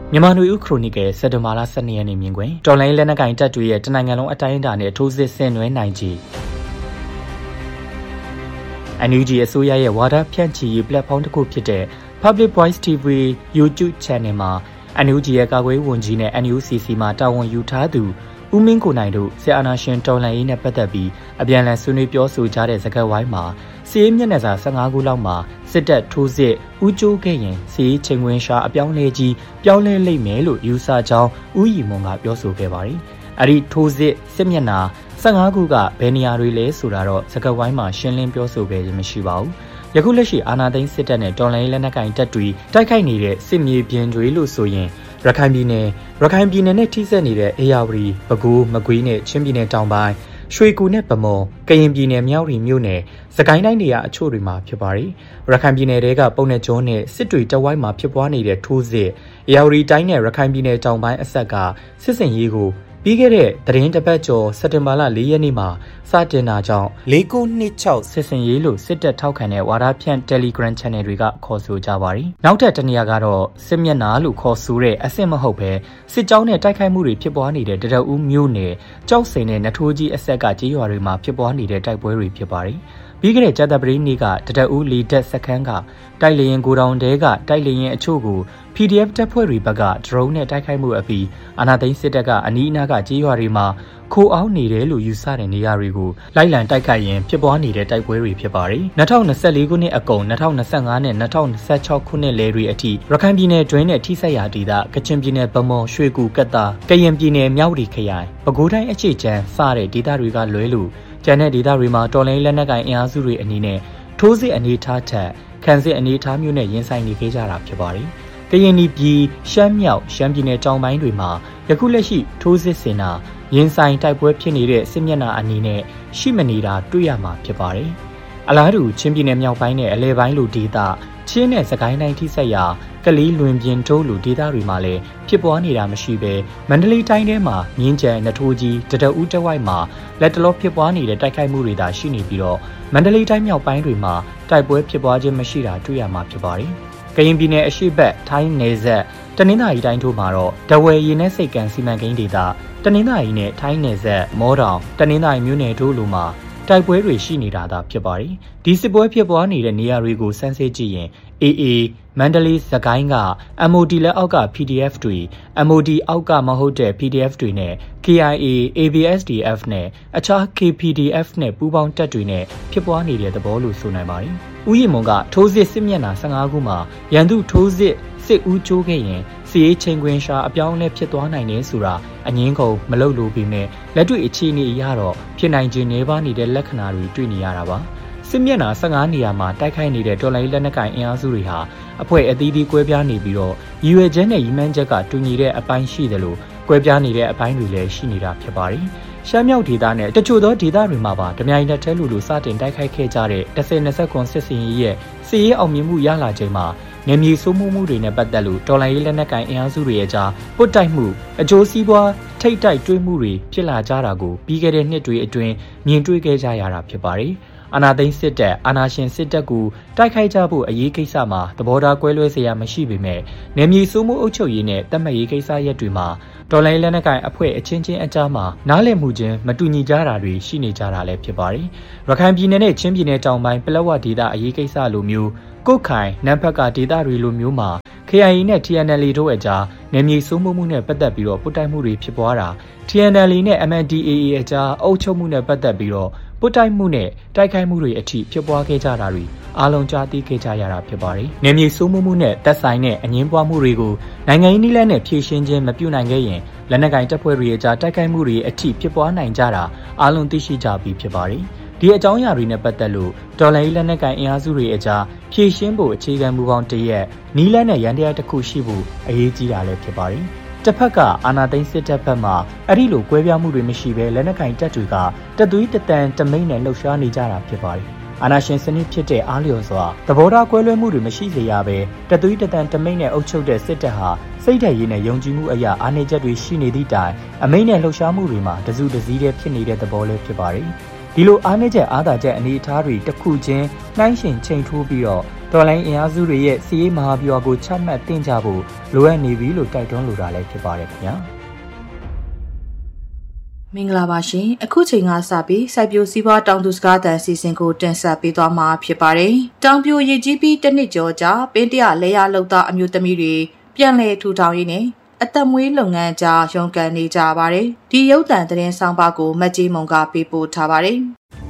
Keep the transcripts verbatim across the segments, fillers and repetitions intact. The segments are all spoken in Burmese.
မြန်မာနွေဦးခရိုနီကယ်စက်တင်ဘာလ十二ရက်နေ့မြင်ကွင်းတော်လိုင်းလက်နက်ကိုင်တပ်တွေရဲ့တနိုင်ငံလုံးအတိုင်းအတာနဲ့ထိုးစစ်ဆင်နွှဲနိုင်ကြီး အန်ယူဂျီ အစိုးရရဲ့ဝါဒဖြန့်ချီရေး platform တစ်ခုဖြစ်တဲ့ Public Voice တီ ဗီ YouTube Channel မှာ အန်ယူဂျီ ရဲ့ကာကွယ်ဝန်ကြီးနဲ့ အန်ယူစီစီ မှာတာဝန်ယူထားသူဦးမင်းကိုနိုင်တို့စစ်အာဏာရှင်တော်လှန်ရေးနဲ့ပတ်သက်ပြီးအပြန်အလှန်ဆွေးနွေးပြောဆိုကြတဲ့စကားဝိုင်းမှာစီးရဲမျက်နှာစာ十五ခုလောက်မှာစစ်တပ်ထိုးစစ်ဦးကျိုးခဲ့ရင်စီးချိန်ဝင်ရှာအပြောင်းလဲကြီးပြောင်းလဲလိမ့်မယ်လို့ယူဆကြောင်းဦးရီမွန်ကပြောဆိုခဲ့ပါတယ်။အဲ့ဒီထိုးစစ်စစ်မျက်နှာ十五ခုကဘယ်နေရာတွေလဲဆိုတာတော့စကားဝိုင်းမှာရှင်းလင်းပြောဆိုခဲ့ခြင်းမရှိပါဘူး။ယခုလက်ရှိအာဏာသိမ်းစစ်တပ်နဲ့တော်လှန်ရေးလက်နက်ကိုင်တပ်တွေတိုက်ခိုက်နေတဲ့စစ်မြေပြင်တွေလို့ဆိုရင်ရခိုင်ပြည်နယ်ရခိုင်ပြည်နယ်နဲ့ထိစပ်နေတဲ့အေရဝတီပဲခူးမကွေးနဲ့ချင်းပြည်နယ်တောင်ပိုင်းရွှေကူနဲ့ဗမော်ကရင်ပြည်နယ်မြောက်ရီမြို့နယ်စကိုင်းတိုင်းနေရာအချို့တွေမှာဖြစ်ပါတယ်ရခိုင်ပြည်နယ်တွေကပုံနဲ့ကျုံးနဲ့စစ်တွေတဝိုင်းမှာဖြစ်ပွားနေတဲ့ထိုးစစ်အေရဝတီတိုင်းနဲ့ရခိုင်ပြည်နယ်တောင်ပိုင်းအဆက်ကစစ်စင်ရေးကိုပြီးခဲ့တဲ့သတင်းတစ်ပတ်ကျော်စက်တင်ဘာလ၄ရက်နေ့မှာစတင်တာကြောင့်၄၉၂၆စစ်စင်ရေးလို့စစ်တပ်ထောက်ခံတဲ့ဝါဒဖြန့် Telegram Channel တွေကခေါ်ဆိုကြပါတယ်။နောက်ထပ်တနေရာကတော့စစ်မျက်နှာလို့ခေါ်ဆိုတဲ့အဆင့်မဟုတ်ပဲစစ်ကြောင်းနဲ့တိုက်ခိုက်မှုတွေဖြစ်ပွားနေတဲ့တရအူးမြို့နယ်ကြောက်စိန်နဲ့နထိုးကြီးအဆက်ကကြေးရွာတွေမှာဖြစ်ပွားနေတဲ့တိုက်ပွဲတွေဖြစ်ပါတယ်။ပြီးခဲ့တဲ့ကြာသပတေးနေ့ကတရအူးလီတက်စခန်းကတိုက်လေရင်ကိုတောင်တဲကတိုက်လေရင်အချို့ကို ပီဒီအက်ဖ် တပ်ဖွဲ့တွေဘက်က drone နဲ့တိုက်ခိုက်မှုအပြီးအာဏာသိမ်းစစ်တပ်ကအနီးအနားကကြေးရွာတွေမှာခိုးအောင်နေတယ်လို့ယူဆတဲ့နေရာတွေကိုလိုက်လံတိုက်ခိုက်ရင်ဖြစ်ပွားနေတဲ့တိုက်ပွဲတွေဖြစ်ပါတယ်။၂၀၂၄ခုနှစ်အကုန်၂၀၂၅နဲ့၂၀၂၆ခုနှစ်လယ်တွေအထိရခိုင်ပြည်နယ်တွင်းနဲ့ထိစပ်ရာဒေသကချင်ပြည်နယ်ဗမော်ရွှေကူကတ်တာကရင်ပြည်နယ်မြောက်ရီခရိုင်ပဲခူးတိုင်းအခြေချမ်းစတဲ့ဒေသတွေကလွဲလို့ကျန်တဲ့ဒေသတွေမှာတော်လိုင်းလက်နက်ကိုင်အင်အားစုတွေအနေနဲ့ထိုးစစ်အနေထားထက်ခံစစ်အနေထားမျိုးနဲ့ရင်ဆိုင်နေခဲ့ကြတာဖြစ်ပါတယ်။ကရင်ပြည်ရှမ်းမြောက်ရှမ်းပြည်နယ်တောင်ပိုင်းတွေမှာယခုလက်ရှိထိုးစစ်ဆင်တာရင်ဆိုင်တိုက်ပွဲဖြစ်နေတဲ့စစ်မျက်နှာအနေနဲ့ရှိမနေတာတွေ့ရမှာဖြစ်ပါတယ်။အလားတူချင်းပြည်နယ်မြောက်ပိုင်းနဲ့အလဲပိုင်းလိုဒေသချင်းနဲ့စကိုင်းတိုင်းထိစပ်ရာကလေးလွင်ပြင်တိုးလိုဒေသတွေမှာလည်းဖြစ်ပွားနေတာမရှိပဲမန္တလေးတိုင်းထဲမှာမြင်းကြံနထိုးကြီးတတအူးတဝိုက်မှာလက်တလောဖြစ်ပွားနေတဲ့တိုက်ခိုက်မှုတွေသာရှိနေပြီးတော့မန္တလေးတိုင်းမြောက်ပိုင်းတွေမှာတိုက်ပွဲဖြစ်ပွားခြင်းမရှိတာတွေ့ရမှာဖြစ်ပါတယ်။ကရင်ပြည်နယ်အရှေ့ဘက်ထိုင်းနယ်စပ်တနင်္သာရီတိုင်းတို့မှာတော့တဝယ်ရေနက်စိတ်ကန်စီမံကိန်းဒေသတနင်္သာရီနဲ့ထိုင်းနယ်စပ်မောတောင်တနင်္သာရီမြို့နယ်တို့လိုမှာတိုက်ပွဲတွေရှိနေတာသာဖြစ်ပါတယ်။ဒီစစ်ပွဲဖြစ်ပွားနေတဲ့နေရာတွေကိုစမ်းစစ်ကြည့်ရင် အေအေ မန္တလေးစကိုင်းက အမ် အို တီ လက်အောက်က ပီ ဒီ အက်ဖ် တွေ အမ် အို တီ အောက်ကမဟုတ်တဲ့ ပီ ဒီ အက်ဖ် တွေနဲ့ ကေ အိုင် အေ အေ ဘီ အက်စ် ဒီ အက်ဖ် နဲ့အခြား ကေ ပီ ဒီ အက်ဖ် နဲ့ပူးပေါင်းတပ်တွေနဲ့ဖြစ်ပွားနေတဲ့သဘောလို့ဆိုနိုင်ပါတယ်။ဦးရီမွန်ကထိုးစစ်စစ်မျက်နှာ十五ခုမှာရန်သူထိုးစစ်စစ်ဦးကျိုးခဲ့ရင်စီရေးချိန်ခွင်ရှာအပြောင်းလဲဖြစ်သွားနိုင်တယ်ဆိုတာအငင်းကုန်မလုပ်လို့ပြီးမဲ့လက်တွေ့အခြေအနေအရတော့ဖြစ်နိုင်ခြင်းနေပါနေတဲ့လက္ခဏာတွေတွေ့နေရတာပါစစ်မျက်နှာ十五နေရာမှာတိုက်ခိုက်နေတဲ့တော်လိုင်းလက်နက်ကိုင်အင်အားစုတွေဟာအဖွဲ့အသီးသီးကွဲပြားနေပြီးတော့ရည်ရွယ်ချက်နဲ့ရည်မှန်းချက်ကတူညီတဲ့အပိုင်းရှိတယ်လို့ကွဲပြားနေတဲ့အပိုင်းတွေလည်းရှိနေတာဖြစ်ပါတယ်ရှမ်းမြောက်ဒေသနဲ့တချို့သောဒေသတွေမှာပါဓမြိုင်လက်ထဲလူလူစတင်တိုက်ခိုက်ခဲ့ကြတဲ့တစ်ဆယ်နှစ်ဆက်ကွန်စစ်စင်ရေးရဲ့စစ်ရေးအောင်မြင်မှုရလာချိန်မှာနေမြေစိုးမိုးမှုတွေနဲ့ပတ်သက်လို့တော်လိုင်းရေးလက်နက်ကိုင်အင်အားစုတွေရဲ့ကြားပုတ်တိုက်မှုအကျိုးစီးပွားထိတ်တိုက်တွေးမှုတွေဖြစ်လာကြတာကိုပြီးခဲ့တဲ့နှစ်တွေအတွင်းမြင်တွေ့ခဲ့ကြရတာဖြစ်ပါတယ်အာနာသိန်းစစ်တပ်အာနာရှင်စစ်တပ်ကိုတိုက်ခိုက်ကြဖို့အရေးကိစ္စမှာသဘောထားကွဲလွဲစရာမရှိပေမဲ့နေမြေစိုးမိုးအုပ်ချုပ်ရေးနဲ့တတ်မှတ်ရေးကိစ္စရပ်တွေမှာတော်လိုင်းလက်နက်ကိုင်အဖွဲ့အချင်းချင်းအကြားမှာနားလည်မှုချင်းမတူညီကြတာတွေရှိနေကြတာလည်းဖြစ်ပါတယ်ရခိုင်ပြည်နယ်နဲ့ချင်းပြည်နယ်တောင်ပိုင်းပလက်ဝဒေသအရေးကိစ္စလိုမျိုးကုတ်ခိုင်နမ်ဖက်ကဒေသတွေလိုမျိုးမှာ ကေ အိုင် အေ နဲ့ တီ အန် အယ်လ် အေ တို့အကြားနေမြေစိုးမိုးမှုနဲ့ပတ်သက်ပြီးတော့ပုတ်တိုက်မှုတွေဖြစ်ပွားတာ တီ အန် အယ်လ် အေ နဲ့ အမ် အန် ဒီ အေ အေ အကြားအုပ်ချုပ်မှုနဲ့ပတ်သက်ပြီးတော့ပုတ်တိုက်မှုနဲ့တိုက်ခိုက်မှုတွေအထိဖြစ်ပွားခဲ့ကြတာတွေအားလုံးကြားသိခဲ့ကြရတာဖြစ်ပါတယ်။နေမြေစိုးမိုးမှုနဲ့သက်ဆိုင်တဲ့အငင်းပွားမှုတွေကိုနိုင်ငံရေးနည်းလမ်းနဲ့ဖြေရှင်းခြင်းမပြုနိုင်ခဲ့ရင်လက်နက်ကိုင်တပ်ဖွဲ့တွေအကြားတိုက်ခိုက်မှုတွေအထိဖြစ်ပွားနိုင်ကြတာအားလုံးသိရှိကြပြီးဖြစ်ပါတယ်။ဒီအကြောင်းအရာတွေနဲ့ပတ်သက်လို့တော်လှန်ရေးလက်နက်ကိုင်အင်အားစုတွေအကြားဖြေရှင်းဖို့အခြေခံမူပေါင်းတရက်နီးလန်းနဲ့ရန်တရားတစ်ခုရှိဖို့အရေးကြီးတာလည်းဖြစ်ပါတယ်။တစ်ဖက်ကအာဏာသိမ်းစစ်တပ်ဘက်မှအဲ့ဒီလိုကွဲပြားမှုတွေမရှိဘဲလက်နက်ကိုင်တပ်တွေကတသွေးတတန်တမိတ်နဲ့လှုပ်ရှားနေကြတာဖြစ်ပါတယ်။အာဏာရှင်စနစ်ဖြစ်တဲ့အားလျော်စွာသဘောထားကွဲလွဲမှုတွေမရှိစေရဘဲတသွေးတတန်တမိတ်နဲ့အုပ်ချုပ်တဲ့စစ်တပ်ဟာစိတ်ဓာတ်ရည်နဲ့ယုံကြည်မှုအရာအားနည်းချက်တွေရှိနေသည့်တိုင်အမိတ်နဲ့လှုပ်ရှားမှုတွေမှာတစုတစည်းတည်းဖြစ်နေတဲ့သဘောလည်းဖြစ်ပါတယ်။ဒီလိုအားနည်းချက်အားသာချက်အနေအထားတွေတစ်ခုချင်းနှိုင်းယှဉ်ချိန်ထိုးပြီးတော့တော်လိုင်းအင်အားစုတွေရဲ့စီးရေးမဟာဗျူဟာကိုချမှတ်တင်ကြဖို့လိုအပ်နေပြီလို့တိုက်တွန်းလိုတာလည်းဖြစ်ပါတယ်ခင်ဗျာမင်္ဂလာပါရှင်အခုချိန်ကစပြီးစိုက်ပျိုးစည်းပွားတောင်သူစကားသံစီစဉ်ကိုတင်ဆက်ပေးသွားမှာဖြစ်ပါတယ်တောင်ပြိုရည်ကြီးပြီးတစ်နှစ်ကျော်ကြာပင်းတရလဲရလောက်သားအမျိုးသမီးတွေပြန်လည်ထူထောင်ရင်းနဲ့အသက်မွေးလုပ်ငန်းကြားရုန်းကန်နေကြပါတယ်ဒီရုပ်သံသတင်းဆောင်ပါကိုမတ်ကြီးမုံကပေးပို့ထားပါတယ်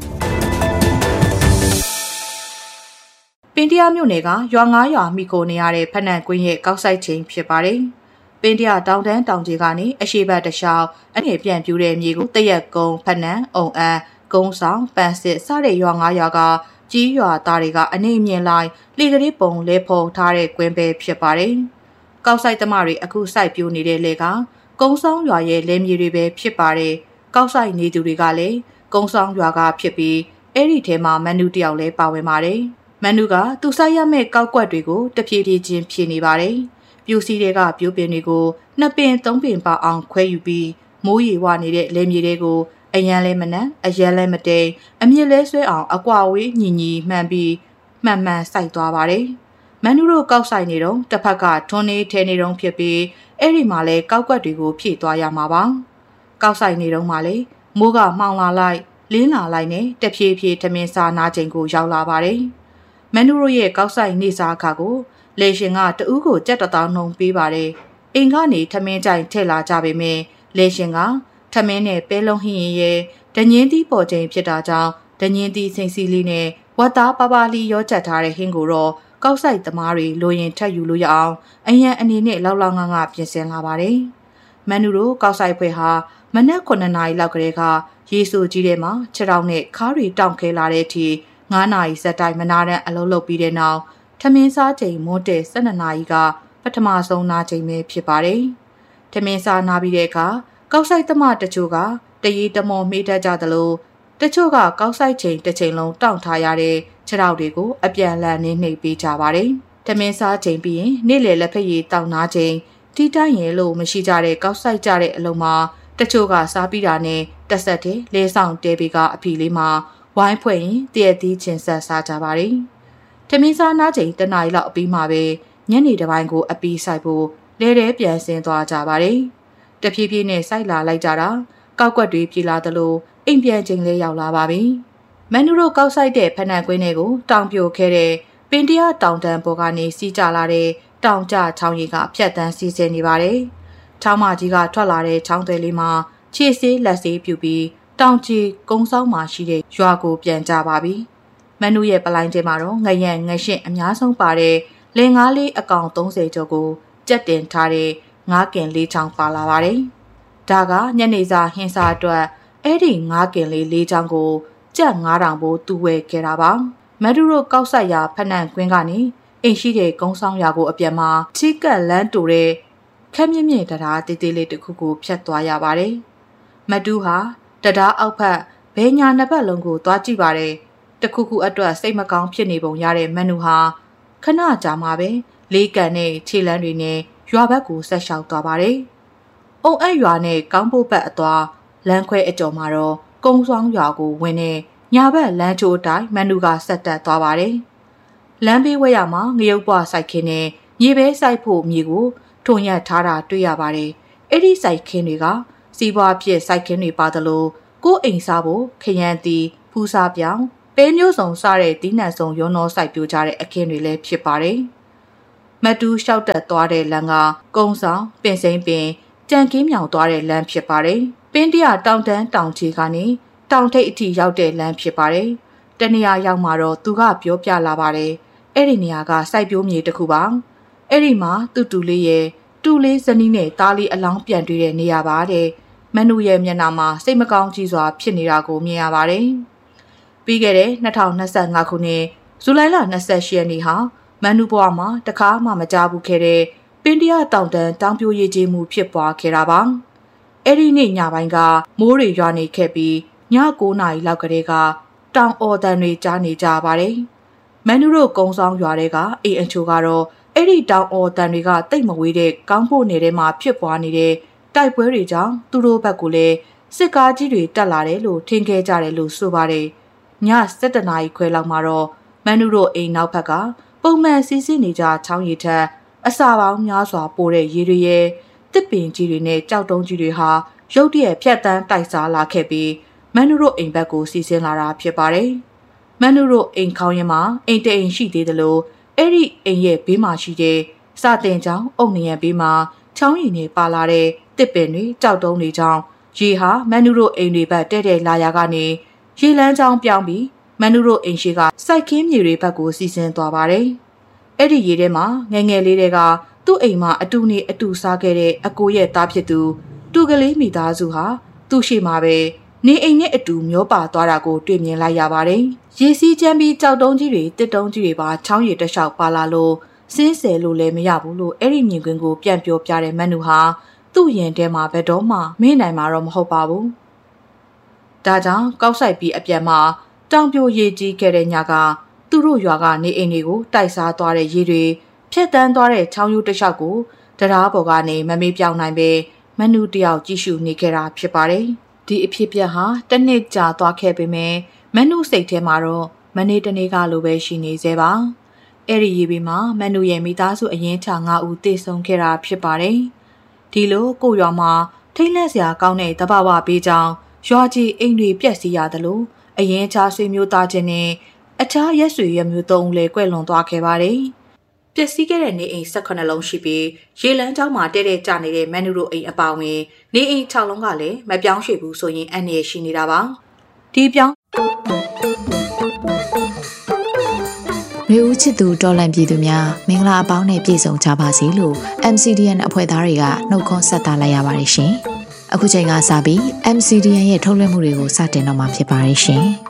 ပင်းတရမြို့နယ်ကရွာငါးရွာမိခိုနေရတဲ့ဖက်နက်ကွင်းရဲ့ကောက်ဆိုင်ချိန်ဖြစ်ပါတယ်ပင်းတရတောင်တန်းတောင်ကြီးကနေအရှိဘတ်တလျှောက်အငယ်ပြန့်ပြူတဲ့မြေကိုတရက်ကုန်းဖက်နက်အုံအန်းကုန်းဆောင်ပန်းစစ်စတဲ့ရွာငါးရွာကကြီးရွာသားတွေကအနေမြင်လိုက်လေကလေးပုံလဲဖုံထားတဲ့ကွင်းပဲဖြစ်ပါတယ်ကောက်ဆိုင်သမားတွေအခုစိုက်ပြိုနေတဲ့လေကကုန်းဆောင်ရွာရဲ့လယ်မြေတွေပဲဖြစ်ပါတယ်ကောက်ဆိုင်နေသူတွေကလည်းကုန်းဆောင်ရွာကဖြစ်ပြီးအဲ့ဒီထဲမှာမန်နူတယောက်လည်းပါဝင်ပါတယ်မန်နူကသူဆိုင်ရမဲ့ကောက်ကွက်တွေကိုတဖြည်းဖြည်းချင်းဖြည့်နေပါတယ်ပြူစီတွေကပြိုးပင်တွေကိုနှစ်ပင်သုံးပင်ပါအောင်ခွဲယူပြီးမိုးရေဝနေတဲ့လယ်မြေတွေကိုအရန်လဲမနက်အရန်လဲမတိန်အမြင့်လဲဆွဲအောင်အကွာဝေးညီညီမှန်ပြီးမှန်မှန်စိုက်သွားပါတယ်မန်နူတို့ကောက်ဆိုင်နေတော့တစ်ဖက်ကထွန်းနေထဲနေတော့ဖြစ်ပြီးအဲ့ဒီမှာလဲကောက်ကွက်တွေကိုဖြည့်သွားရမှာပါကောက်ဆိုင်နေတော့မှလဲမိုးကမှောင်လာလိုက်လင်းလာလိုက်နဲ့တဖြည်းဖြည်းထမင်းစားနာချိန်ကိုရောက်လာပါတယ်မန်နူတို့ရဲ့ကောက်ဆိုင်နေစားအခါကိုလေရှင်ကတဦးကိုကြက်တသောင်းနှုံပေးပါတယ်အိမ်ကနေထမင်းကြိုင်ထည့်လာကြပေမဲ့လေရှင်ကထမင်းနဲ့ပဲလုံးဟင်းရဲ့ဒညင်းသီးပေါ်ချိန်ဖြစ်တာကြောင့်ဒညင်းသီးစိမ့်စီလေးနဲ့ဝတ်သားပါပါလီရောချက်ထားတဲ့ဟင်းကိုတော့ကောက်ဆိုင်သမားတွေလိုရင်ထပ်ယူလို့ရအောင်အရန်အနေနဲ့လောက်လောက်ငါငါပြင်ဆင်လာပါတယ်မန်နူတို့ကောက်ဆိုင်ဖွဲ့ဟာမနက်ခုနှစ်နာရီလောက်ကလေးကရေဆိုကြီးထဲမှာခြေထောက်နဲ့ခါးတွေတောင့်ခဲလာတဲ့အထိငါးနာရီစက်တိုင်းမနာတဲ့အလုပ်လုပ်ပြီးတဲ့နောက်ထမင်းစားချိန်မိုးတဲ့၁၂နာရီကပထမဆုံးနာချိန်ပဲဖြစ်ပါတယ်ထမင်းစားနာပြီးတဲ့အခါကောက်ဆိုင်သမားတချို့ကတရီတမော်မေးတတ်ကြသလိုတချို့ကကောက်ဆိုင်ချိန်တစ်ချိန်လုံးတောင့်ထားရတဲ့ခြေထောက်တွေကိုအပြန်လန်နေနှိပ်ပေးကြပါတယ်ထမင်းစားချိန်ပြီးရင်နေ့လယ်လက်ဖက်ရည်တောင့်နာချိန်တီးတိုင်းရဲလို့မရှိကြတဲ့ကောက်ဆိုင်ကြတဲ့အလုံးမှာတချို့ကစားပြီးတာနဲ့တက်ဆက်တဲ့လဲဆောင်တဲပေကအဖီလေးမှာဝိုင်းဖွဲ့ရင်တည့်ရည်ချင်းဆက်စားကြပါတယ်ထမင်းစားနာချိန်တနားရီလောက်အပြီးမှပဲညနေတစ်ပိုင်းကိုအပီးဆိုင်ဖို့လဲတဲပြန်ဆင်းသွားကြပါတယ်တဖြည်းဖြည်းနဲ့စိုက်လာလိုက်ကြတာကောက်ကွက်တွေပြေလာသလိုအိမ်ပြန်ချိန်လေးရောက်လာပါပြီမန်နူတို့ကောက်ဆိုင်တဲ့ဖက်နက်ကွင်းတွေကိုတောင်ပြိုခဲ့တဲ့ပင်တရတောင်တန်းပေါ်ကနေစီးကြလာတဲ့တောင်ကျချောင်းရီကဖြတ်တန်းစီးဆင်းနေပါတယ်ချောင်းမကြီးကထွက်လာတဲ့ချောင်းသွဲလေးမှာခြေဆေးလက်ဆေးပြူပြီးတောင်ကြီးကုန်းဆောင်မှာရှိတဲ့ရွာကိုပြန်ကြပါပြီမန်နူရဲ့ပလိုင်းထဲမှာတော့ငရံငရှင့်အများဆုံးပါတဲ့လင်ငါးလေးအကောင်သုံးဆယ်ကျော်ကိုကြက်တင်ထားတဲ့ငါးကင်လေးချောင်းပါလာပါတယ်ဒါကညနေစာဟင်းစာအတွက်အဲ့ဒီငါးကင်လေးလေးချောင်းကိုကြက်ငါးတောင်ပိုးတူဝဲခဲ့တာပါမန်နူတို့ကောက်ဆက်ရာဖက်နက်ကွင်းကနေအိမ်ရှိတဲ့ကုန်းဆောင်ရွာကိုအပြတ်မှာချီကက်လန်းတူတဲ့ခက်မြင့်မြင့်တရားတေးသေးလေးတစ်ခုကိုဖြတ်သွားရပါတယ်မတူးဟာတရားအောက်ဖက်ဘဲညာနှစ်ပတ်လုံးကိုသွားကြည့်ပါတယ်တခုခုအတွက်စိတ်မကောင်းဖြစ်နေပုံရတဲ့မန်နူဟာခဏကြာမှပဲလေးကန်နဲ့ခြေလမ်းတွေနဲ့ရွာဘက်ကိုဆက်လျှောက်သွားပါတယ်။အုံအပ်ရွာနဲ့ကောင်းဖို့ဘက်အသွားလမ်းခွဲအကျော်မှာတော့ကုန်းဆောင်ရွာကိုဝင်နေညာဘက်လမ်းချိုးအတိုင်းမန်နူကဆက်တက်သွားပါတယ်။လမ်းဘေးဝဲရမှာငရုတ်ပွားစိုက်ခင်းနဲ့မြေပဲစိုက်ဖို့မြေကိုထုံရက်ထားတာတွေ့ရပါတယ်။အဲ့ဒီစိုက်ခင်းတွေကစီးပွားဖြစ်စိုက်ခင်းတွေပါသလိုကိုယ်အိမ်စားဖို့ခရမ်းတီဖူးစားပြောင်းပဲမျိုးစုံစားတဲ့တီးနှံစုံရောနှောစိုက်ပြိုကြတဲ့အခင်းတွေလည်းဖြစ်ပါတယ်။မတူးလျှောက်တက်သွားတဲ့လမ်းကကုန်းဆောင်ပင်စိမ့်ပင်ကြံကင်းမြောင်သွားတဲ့လမ်းဖြစ်ပါတယ်။ပင်းတရတောင်တန်းတောင်ချီကနေတောင်ထိပ်အထိရောက်တဲ့လမ်းဖြစ်ပါတယ်။တနေရာရောက်မှာတော့သူကပြောပြလာပါတယ်။အဲ့ဒီနေရာကစိုက်ပျိုးမြေတစ်ခုပါ။အဲ့ဒီမှာတူတူလေးရဲ့တူလေးဇနီးနဲ့သားလေးအလောင်းပြန်တွေ့တဲ့နေရာပါတဲ့။မန်နူရဲ့မျက်နှာမှာစိတ်မကောင်းကြီးစွာဖြစ်နေတာကိုမြင်ရပါတယ်။ပြီးခဲ့တဲ့၂၀၂၅ခုနှစ်ဇူလိုင်လ၂၈ရက်နေ့ဟာမန်နူဘွားမှာတခါမှမကြားဘူးခဲ့တဲ့ပင်တရတောင်တန်းတောင်ပြိုရည်ကြီးမှုဖြစ်ပွားခဲ့တာပါအဲ့ဒီနေ့ညပိုင်းကမိုးတွေရွာနေခဲ့ပြီးည၉နာရီလောက်ကတည်းကတောင်အော်တန်တွေကြားနေကြပါတယ်မန်နူတို့ကုန်းဆောင်ရွာတွေကအိမ်အချို့ကတော့အဲ့ဒီတောင်အော်တန်တွေကတိတ်မဝေးတဲ့ကောင်းဖို့နယ်ထဲမှာဖြစ်ပွားနေတဲ့တိုက်ပွဲတွေကြောင့်သူတို့ဘက်ကလည်းစစ်ကားကြီးတွေတက်လာတယ်လို့ထင်ခဲ့ကြတယ်လို့ဆိုပါတယ်ည၁၁နာရီခွဲလောက်မှာတော့မန်နူတို့အိမ်နောက်ဘက်ကပုံမှန်စီးဆင်းနေကြချောင်းရည်ထက်အစာပေါင်းများစွာပိုတဲ့ရေတွေရဲ့တစ်ပင်ကြီးတွေနဲ့ကြောက်တုံးကြီးတွေဟာရုတ်တရက်ဖြတ်တန်းတိုက်စားလာခဲ့ပြီးမန်နုတို့အိမ်ဘက်ကိုစီးဆင်းလာတာဖြစ်ပါတယ်။မန်နုတို့အိမ်ခေါင်းရင်းမှာအိမ်တအိမ်ရှိသေးတယ်လို့အဲ့ဒီအိမ်ရဲ့ဘေးမှာရှိတဲ့စာတင်ချောင်းအုတ်နရံဘေးမှာချောင်းရည်နဲ့ပါလာတဲ့တစ်ပင်တွေကြောက်တုံးတွေကြောင့်ရေဟာမန်နုတို့အိမ်တွေဘက်တဲ့တဲ့လာရာကနေရေလန်းချောင်းပြောင်းပြီးမန်နုတို့အိမ်ရှိကစိုက်ခင်းမြေတွေဘက်ကိုစီးဆင်းသွားပါတယ်။အဲ့ဒီရေထဲမှာငယ်ငယ်လေးတွေကသူ့အိမ်မှာအတူနေအတူစားခဲ့တဲ့အကိုရဲ့သားဖြစ်သူတူကလေးမိသားစုဟာသူ့ရှိမှာပဲနေအိမ်နဲ့အတူမျောပါသွားတာကိုတွေ့မြင်လိုက်ရပါတယ်။ရေစီးချမ်းပြီးကြောက်တုံးကြီးတွေတစ်တုံးကြီးတွေပါချောင်းရည်တစ်လျှောက်ပါလာလို့စင်းဆယ်လို့လည်းမရဘူးလို့အဲ့ဒီမြင်ကွင်းကိုပြန်ပြောပြတဲ့မန်နုဟာသူ့ရင်ထဲမှာဘယ်တော့မှမေ့နိုင်မှာတော့မဟုတ်ပါဘူး။ဒါကြောင့်ကောက်ဆိုင်ပြီးအပြန်မှာတောင်ပြိုရေကြီးခဲ့တဲ့ညကသူတို့ရွာကနေအိမ်တွေကိုတိုက်စားသွားတဲ့ရေတွေဖြတ်တန်းသွားတဲ့ချောင်းရိုးတစ်လျှောက်ကိုတရားပေါ်ကနေမမေ့ပြောင်းနိုင်ပဲမနုတယောက်ကြည့်ရှုနေခဲ့တာဖြစ်ပါတယ်။ဒီအဖြစ်ပြက်ဟာတစ်နှစ်ကြာသွားခဲ့ပေမဲ့မနုစိတ်ထဲမှာတော့မနေ့တနေ့ကလိုပဲရှိနေသေးပါ။အဲ့ဒီရေဘေးမှာမနုရဲ့မိသားစုအရင်ချငါးဦးတည်ဆုံခဲ့တာဖြစ်ပါတယ်။ဒီလိုကိုရွာမှာထိတ်လန့်စရာကောင်းတဲ့တဘာဝပေးကြောင်းရွာကြီးအိမ်တွေပြက်စီးရတယ်လို့အရင်ချဆွေမျိုးသားချင်းနဲ့အခြားရက်ဆွေရမျိုးသုံးဦးလည်းကွဲလွန်သွားခဲ့ပါတယ်။ပျက်စီးခဲ့တဲ့နေအိမ်၁၈လုံးရှိပြီးရေလန်းကျောင်းမှာတဲတဲကျနေတဲ့မန်နုတို့အိမ်အပါဝင်နေအိမ်၆လုံးကလည်းမပြောင်းရွှေ့ဘူးဆိုရင်အန္တရာယ်ရှိနေတာပါ။ဒီပြောင်းရေဦးချစ်သူတော်လန်ပြည်သူများမင်္ဂလာအပေါင်းနဲ့ပြည့်စုံကြပါစေလို့ M C D N အဖွဲ့သားတွေကနှုတ်ခွန်းဆက်တာလိုက်ရပါတယ်ရှင်။အခုချိန်ကစပြီး M C D N ရဲ့ထုတ်လွှင့်မှုတွေကိုစတင်တော့မှာဖြစ်ပါတယ်ရှင်။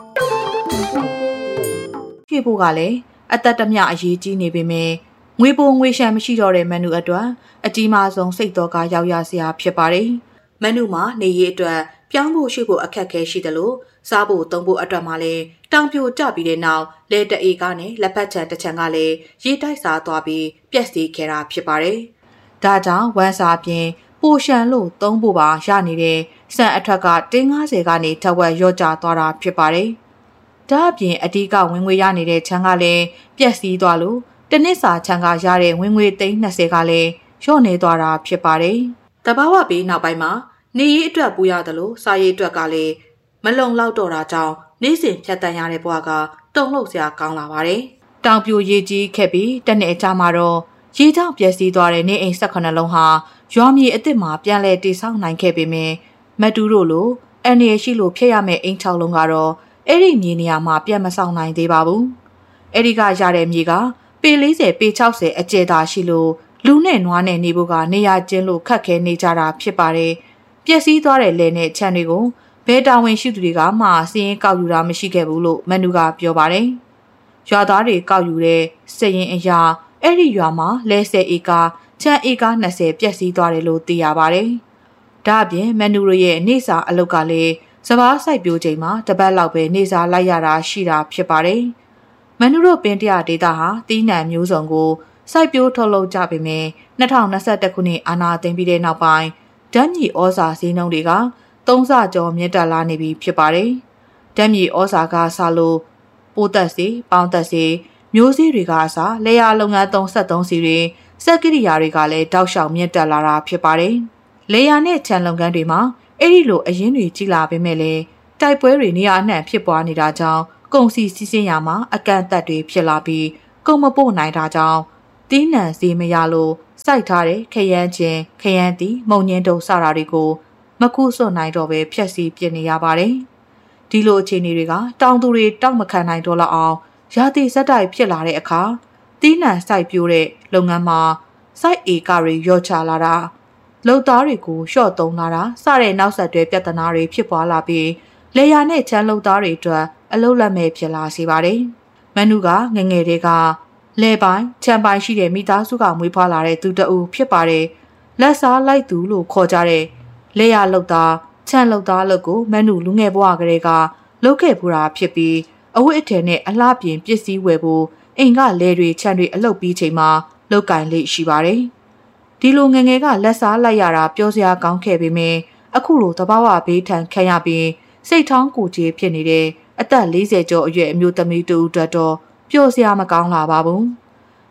ဖြည့်ဖို့ကလည်းအသက်တမျှအရေးကြီးနေပေမဲ့ငွေပိုငွေရှမ်းမရှိတော့တဲ့မန်နုအတွက်အကြီးမားဆုံးစိတ်တော်ကရောက်ရစရာဖြစ်ပါတယ်။မန်နုမှာနေရေးအတွက်ပြောင်းဖို့ရှိဖို့အခက်အခဲရှိတယ်လို့စားဖို့သုံးဖို့အတွက်မှလည်းတောင်ပြိုကျပြီးတဲ့နောက်လက်တအေးကနဲ့လက်ဖက်ချံတစ်ချံကလည်းရေတိုက်စားသွားပြီးပြက်စီးခဲ့တာဖြစ်ပါတယ်။ဒါကြောင့်ဝမ်းစာပြင်ပိုရှန်လို့သုံးဖို့ပါရနေတဲ့စံအထက်ကတင်း၅၀ကနေထက်ဝက်ရော့ကျသွားတာဖြစ်ပါတယ်။ဒါအပြင်အဓိကဝင်ငွေရနေတဲ့ချမ်းကလည်းပြက်စီးသွားလို့တနစ်စာချမ်းကရတဲ့ဝင်ငွေသိန်း၂၀ကလည်းလျော့နေသွားတာဖြစ်ပါတယ်။တဘာဝပြီးနောက်ပိုင်းမှာနေရေးအတွက်ပူရတယ်လို့စားရေးအတွက်ကလည်းမလုံလောက်တော့တာကြောင့်နေ့စဉ်ဖြတ်တန်းရတဲ့ဘဝကတုံ့လှုပ်စရာကောင်းလာပါတယ်။တောင်ပြိုရေကြီးခဲ့ပြီးတနေ့အကြာမှာတော့ရေကြောင့်ပျက်စီးသွားတဲ့နေအိမ်၁၈လုံးဟာရွာမြေအစ်စ်မှာပြန်လည်တည်ဆောက်နိုင်ခဲ့ပေမဲ့မတူတို့လိုအန်ရရှိလို့ဖျက်ရမယ့်အိမ်၆လုံးကတော့အဲ့ဒီမြေနေရာမှာပြန်မဆောင်နိုင်သေးပါဘူး။အဲ့ဒီကရတဲ့မြေကပေ၄၀ပေ၆၀အကျယ်သာရှိလို့လူနဲ့နွားနဲ့နေဖို့ကနေရာကျင်းလို့ခက်ခဲနေကြတာဖြစ်ပါတယ်။ပျက်စီးသွားတဲ့လယ်နဲ့ခြံတွေကိုဘဲတာဝန်ရှိသူတွေကမှစီးရင်ကောက်ယူတာမရှိခဲ့ဘူးလို့မန်နုကပြောပါတယ်။ရွာသားတွေကောက်ယူတဲ့စည်ရင်အရာအဲ့ဒီရွာမှာလဲဆယ်ဧကခြံဧက၂၀ပျက်စီးသွားတယ်လို့သိရပါတယ်။ဒါအပြင်မန်နုရဲ့နေစာအလုပ်ကလည်းစပားစိုက်ပျိုးချိန်မှာတပတ်လောက်ပဲနေစာလိုက်ရတာရှိတာဖြစ်ပါတယ်။မန်နုတို့ပင်တရဒေတာဟာတီးနှံမျိုးစုံကိုစိုက်ပျိုးထုတ်လုပ်ကြပေမဲ့၂၀၂၁ခုနှစ်အာဏာသိမ်းပြီးတဲ့နောက်ပိုင်းဓာတ်မြေဩဇာဈေးနှုန်းတွေကသုံးဆကျော်မြင့်တက်လာနေပြီဖြစ်ပါတယ်။ဓာတ်မြေဩဇာကဆလို့ပိုးသက်စီပေါင်းသက်စီမျိုးစေ့တွေကအစားလေယာလုပ်ငန်းသုံးဆက်သုံးစီတွေစက်ကိရိယာတွေကလည်းတောက်လျှောက်မြင့်တက်လာတာဖြစ်ပါတယ်။လေယာနဲ့ခြံလုပ်ငန်းတွေမှာအဲ့ဒီလိုအရင်းတွေကြီးလာပေမဲ့လည်းတိုက်ပွဲတွေနေရာအနှံ့ဖြစ်ပွားနေတာကြောင့်ကုန်စည်စီးဆင်းရာမှာအကန့်အသတ်တွေဖြစ်လာပြီးကုန်မပို့နိုင်တာကြောင့်တီးနှံစီမရလို့စိုက်ထားတဲ့ခရမ်းချင်းခရမ်းတီမုံညင်းတုံစတာတွေကိုမကူးစွန့်နိုင်တော့ပဲဖြက်စီးပြစ်နေရပါတယ်။ဒီလိုအခြေအနေတွေကတောင်သူတွေတောက်မခံနိုင်တော့လောက်အောင်ရာသီစက်တိုက်ဖြစ်လာတဲ့အခါတီးနှံစိုက်ပျိုးတဲ့လုပ်ငန်းမှာစိုက်ဧကတွေရော့ချလာတာလုပ်သားတွေကိုလျှော့သုံးလာတာစတဲ့နောက်ဆက်တွဲပြဿနာတွေဖြစ်ပွားလာပြီးလေယာနဲ့ချမ်းလုပ်သားတွေအတွက်အလုပ်လက်မဲ့ဖြစ်လာစေပါတယ်။မန်နုကငငယ်တွေကလဲပိုင်းချမ်းပိုင်းရှိတဲ့မိသားစုကမွေးဖွားလာတဲ့သူတအူဖြစ်ပါတယ်။လက်စားလိုက်သူလို့ခေါ်ကြတဲ့လေယာလုပ်သားချမ်းလုပ်သားလုပ်ကိုမန်နုလူငယ်ဘဝကလေးကလုပ်ခဲ့ပူတာဖြစ်ပြီးအဝတ်အထည်နဲ့အလှပြင်ပစ္စည်းဝယ်ဖို့အိမ်ကလဲတွေခြံတွေအလုပ်ပြီးချိန်မှာလောက်ကင်လေးရှိပါတယ်။ဒီလိုငငယ်ကလက်စားလိုက်ရတာပြောစရာကောင်းခဲ့ပေမဲ့အခုလိုတဘာဝဘေးထန်ခံရပြီးစိတ်ထောင်းကိုကြီးဖြစ်နေတဲ့အသက်၄၀ကျော်အရွယ်အမျိုးသမီးတူအတွက်တော့ပျော်စရာမကောင်းလာပါဘူး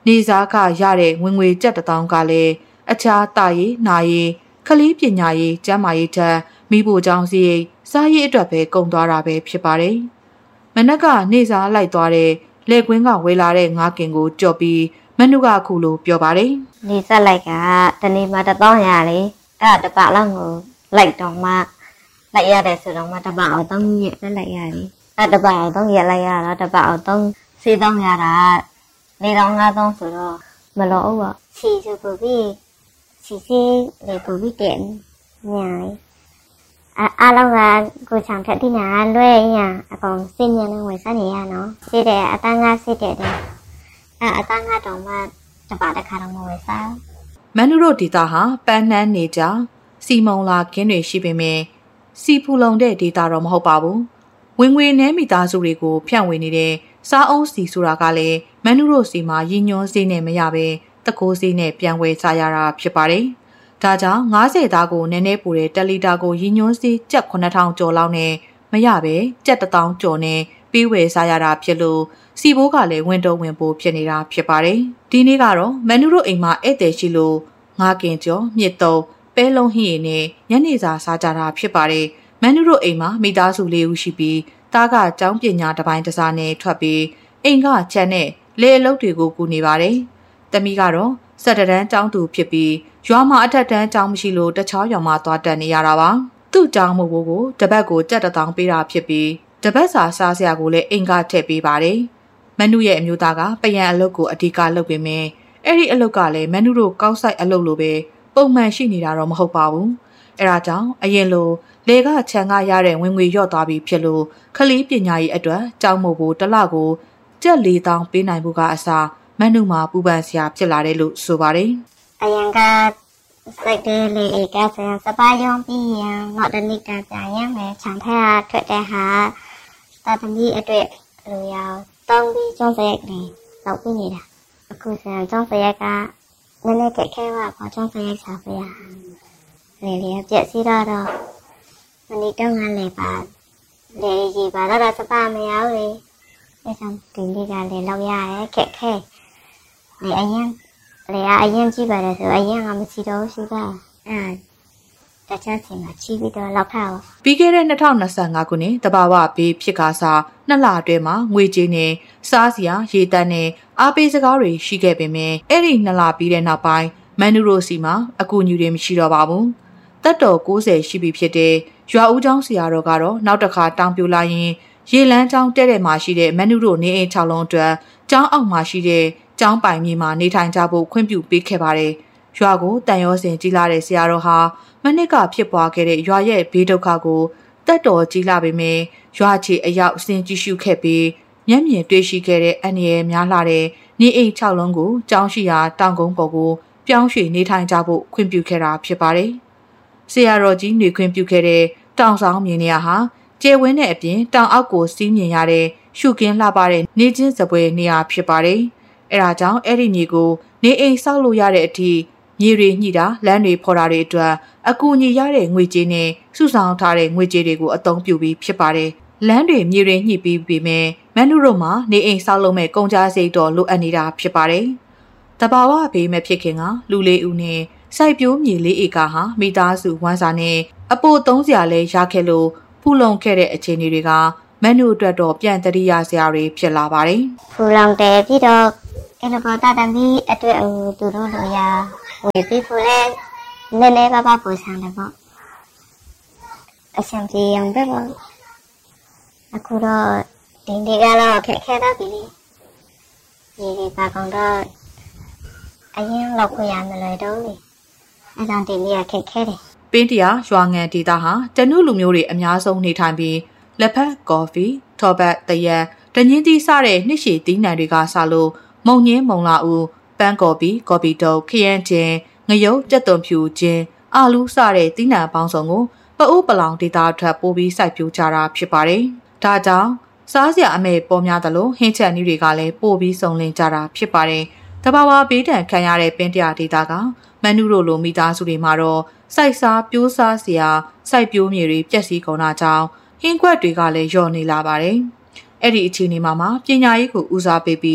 နေစားကရတဲ့ဝင်ငွေကျပ်တစ်တောင်းကလည်းအခြားတာရည်နာရည်ခလေးပညာရေးကျန်းမာရေးထက်မိဖို့ကြောင့်စီးစားရေးအတွက်ပဲကုန်သွားတာပဲဖြစ်ပါတယ်။မနက်ကနေစားလိုက်သွားတဲ့လက်ကွင်းကဝေလာတဲ့ငါးကင်ကိုကြော်ပြီးမနုကခုလိုပြောပါတယ်။နေစားလိုက်ကတနေ့မှတစ်တောင်းရလေအဲ့တပတ်လောက်ကိုလိုက်တော့မှလိုက်ရတယ်ဆိုတော့မှတပတ်အောင်သုံးရက်လက်လိုက်ရတယ်အဲ့တပတ်အောင်သုံးရက်လိုက်ရတော့တပတ်အောင်သုံးစေးသုံးရတာနေတော့ငါးသုံးဆိုတော့မလောဘူးอ่ะစီဆိုပူပြီးစီစီလေပူပြီးတဲ့ညာအားလုံးကကိုချောင်ထက်တိနာလွဲရအကောင်စင်ညံနဲ့ဝင်စားနေရနော်စစ်တဲ့အတန်းကစစ်တဲ့တဲ့အဲ့အတန်းကတော့မှတပတ်တစ်ခါတော့မဝင်စားမနုတို့ဒေတာဟာပန်းနှန်းနေကြစီမုံလာခင်းတွေရှိပေမဲ့စီဖူလုံတဲ့ဒေတာတော့မဟုတ်ပါဘူးဝင်ငွေနည်းမိသားစုတွေကိုဖြန့်ဝေနေတဲ့စားအုံးစီဆိုတာကလည်းမနုတို့စီမှာရည်ညွှန်းစေးနဲ့မရပဲတကိုးစေးနဲ့ပြန်ဝယ်စားရတာဖြစ်ပါတယ်ဒါကြောင့်ငါးဆယ်သားကိုနည်းနည်းပူတဲ့တလီတာကိုရည်ညွှန်းစေးကျပ်ခုနှစ်ထောင်ကျော်လောက်နဲ့မရပဲကျပ်တစ်သောင်းကျော်နဲ့ပေးဝယ်စားရတာဖြစ်လို့စီဘိုးကလည်းဝင်တော့ဝင်ပိုးဖြစ်နေတာဖြစ်ပါတယ်ဒီနေ့ကတော့မနုတို့အိမ်မှာဧည့်သည်ရှိလို့ငါးကင်ကျော်မြစ်တုံးပဲလုံးဟင်းရည်နဲ့ညနေစာစားကြတာဖြစ်ပါတယ်မနုတို့အိမ်မှာမိသားစုလေးဦးရှိပြီးသားကကျောင်းပညာတစ်ပိုင်းတစ်စားနဲ့ထွက်ပြီးအိမ်ကချမ်းနဲ့လေအလုပ်တွေကိုကူနေပါတယ်။တမီကတော့စက်တန်းကျောင်းသူဖြစ်ပြီးရွာမှာအထက်တန်းကျောင်းမရှိလို့တခြားရွာမှာသွားတက်နေရတာပါ။သူ့ကျောင်းမို့ကိုတပတ်ကိုကြက်တစ်တောင်းပေးတာဖြစ်ပြီးတပတ်စာစားစရာကိုလည်းအိမ်ကထည့်ပေးပါတယ်။မနုရဲ့အမျိုးသားကပယံအလုပ်ကိုအဓိကလုပ်ပေမဲ့အဲ့ဒီအလုပ်ကလည်းမနုတို့ကောက်ဆိုင်အလုပ်လိုပဲပုံမှန်ရှိနေတာတော့မဟုတ်ပါဘူး။အဲဒါကြောင့်အရင်လိုလေကခြံကရတဲ့ဝင်ငွေရော့သွားပြီဖြစ်လို့ခလေးပညာရေးအတွက်ကျောင်းမို့ကိုတစ်လကိုကျပ်လေးတောင်းပေးနိုင်ဖို့ကအစားမနုမှာပူပန်စရာဖြစ်လာတယ်လို့ဆိုပါတယ်။အရင်ကစိတ်တွေလေကဆန်စပါယုံပြီးရင်တော့တနည်းတာပြန်ရမယ်ခြံထက်ထွက်တဲ့ဟာတာသမီးအတွက်လိုရအောင်တောင်းပြီးကျောင်းစရိုက်နေတော့ပြီးနေတာအခုဆန်ကျောင်းစရိုက်ကနည်းနည်းကြက်ခဲပါပေါ့ကျောင်းစရိုက်စားပြရလေလေပြက်စီတော့မနေ့တုန်းကလည်းပါလေကြီးပါတော့စပါမရဘူးလေအဲကြောင့်ဒီနေ့ကလည်းလောက်ရရဲခက်ခဲလေအရင်လေအရင်ကြည့်ပါတယ်ဆိုအရင်ကမရှိတော့ရှိပါအဲတခြားစီမှာချီးပြီးတော့လောက်ထားပါပြီးခဲ့တဲ့နှစ်၂၅ခုနှစ်တဘာဝဘေးဖြစ်ကားစားနှစ်လအတွင်းမှာငွေကြေးနဲ့စားစရာရေတန်းနဲ့အားပေးစကားတွေရှိခဲ့ပေမဲ့အဲ့ဒီနှစ်လပြီးတဲ့နောက်ပိုင်းမန်နူရိုစီမှာအကူအညီတွေမရှိတော့ပါဘူးတက်တော်၉၀ရှိပြီဖြစ်တဲ့ရွာဦးကျောင်းဆရာတော်ကတော့နောက်တစ်ခါတောင်းပြလာရင်ရေလန်းကျောင်းတဲ့တဲ့မှာရှိတဲ့မန်နူရိုနေအိမ်၆လုံးအတွက်ကျောင်းအောက်မှာရှိတဲ့ကျောင်းပိုင်မြေမှာနေထိုင်ကြဖို့ခွင့်ပြုပေးခဲ့ပါတယ်ရွာကိုတန်ရောစင်ကြီးလာတဲ့ဆရာတော်ဟာမနစ်ကဖြစ်ပွားခဲ့တဲ့ရွာရဲ့ဘေးဒုက္ခကိုတက်တော်ကြီးလာပေမဲ့ရွာချီအရောက်အစဉ်ကြည့်ရှုခဲ့ပြီးမျက်မြင်တွေ့ရှိခဲ့တဲ့အန္တရာယ်များလာတဲ့နေအိမ်၆လုံးကိုကျောင်းရှိရာတောင်ကုန်းပေါ်ကိုပြောင်းရွှေ့နေထိုင်ကြဖို့ခွင့်ပြုခဲ့တာဖြစ်ပါတယ်ဆရာတော်ကြီးနေခွင့်ပြုခဲ့တဲ့တောင်ဆောင်မြေနေရာဟာကျဲဝင်းတဲ့အပြင်တောင်အောက်ကိုစီးမြင်ရတဲ့ရှုကင်းလှပတဲ့နေချင်းစပွဲနေရာဖြစ်ပါတယ်။အဲဒါကြောင့်အဲ့ဒီမြေကိုနေအိမ်ဆောက်လို့ရတဲ့အထိမြေတွေညှိတာလမ်းတွေဖော်တာတွေအတွက်အကူအညီရတဲ့ငွေကြေးနဲ့စုဆောင်ထားတဲ့ငွေကြေးတွေကိုအသုံးပြုပြီးဖြစ်ပါတယ်။လမ်းတွေမြေတွေညှိပြီးပြီမဲ့မန်နုတို့မှာနေအိမ်ဆောက်လုပ်မဲ့ကုန်ကြစိတ်တော်လိုအပ်နေတာဖြစ်ပါတယ်။တဘာဝဘေးမဲ့ဖြစ်ခင်ကလူလေးဦးနဲ့စိုက်ပျိုးမြေလေးဧကဟာမိသားစုဝမ်းစာနဲ့အပိုသုံးစရာလဲရခဲ့လို့ဖူလုံခဲ့တဲ့အခြေအနေတွေကမန်နုအတွက်တော့ပြန်တရိယာစရာတွေဖြစ်လာပါတယ်။ဖူလုံတယ်ပြီးတော့အဲ့လိုပေါ်တာတမီအတွက်အူသူတို့လိုရဝေပြီးဖူလဲနည်းနည်းပါးပါးပူဆန်းတယ်ပေါ့။အဆင်ပြေအောင်ပဲပေါ့။အခုတော့ဒီနေ့ကတော့ခက်ခဲတော့ပြီလေ။ဒီဒီပါကောင်တော့အရင်လောက်ခွင့်ရမလို့တော့လေ။အဲကြောင့်ဒီနေ့ကခက်ခဲတယ်ပင်းတရာရွာငံဒေသဟာတနုလူမျိုးတွေအများဆုံးနေထိုင်ပြီးလက်ဖက်ကော်ဖီထော်ဘတ်တရက်ဒညင်းသီးစတဲ့နှစ်ရှည်သီးနှံတွေကစလို့မုံညင်းမုံလာဦးပန်းကော်ဖီကော်ဖီတုပ်ခရမ်းချင်းငရုတ်ကြက်သွန်ဖြူချင်းအာလူးစတဲ့သီးနှံပေါင်းစုံကိုပအိုးပလောင်ဒေသထွက်ပို့ပြီးစိုက်ပျိုးကြတာဖြစ်ပါတယ်။ဒါကြောင့်စားစရာအမဲပေါ်များသလိုဟင်းချက်နည်းတွေကလည်းပို့ပြီးစုံလင်ကြတာဖြစ်ပါတယ်။တဘာဝဘေးဒဏ်ခံရတဲ့ပင်းတရာဒေသကမန်နုတို့လိုမိသားစုတွေမှာတော့စိုက်စားပြိုးစားစရာစိုက်ပျိုးမြေတွေပျက်စီးကုန်တာကြောင့်ဟင်းခွက်တွေကလည်းလျော့နေလာပါတယ်။အဲ့ဒီအခြေအနေမှာမှပညာရေးကိုဦးစားပေးပြီးခ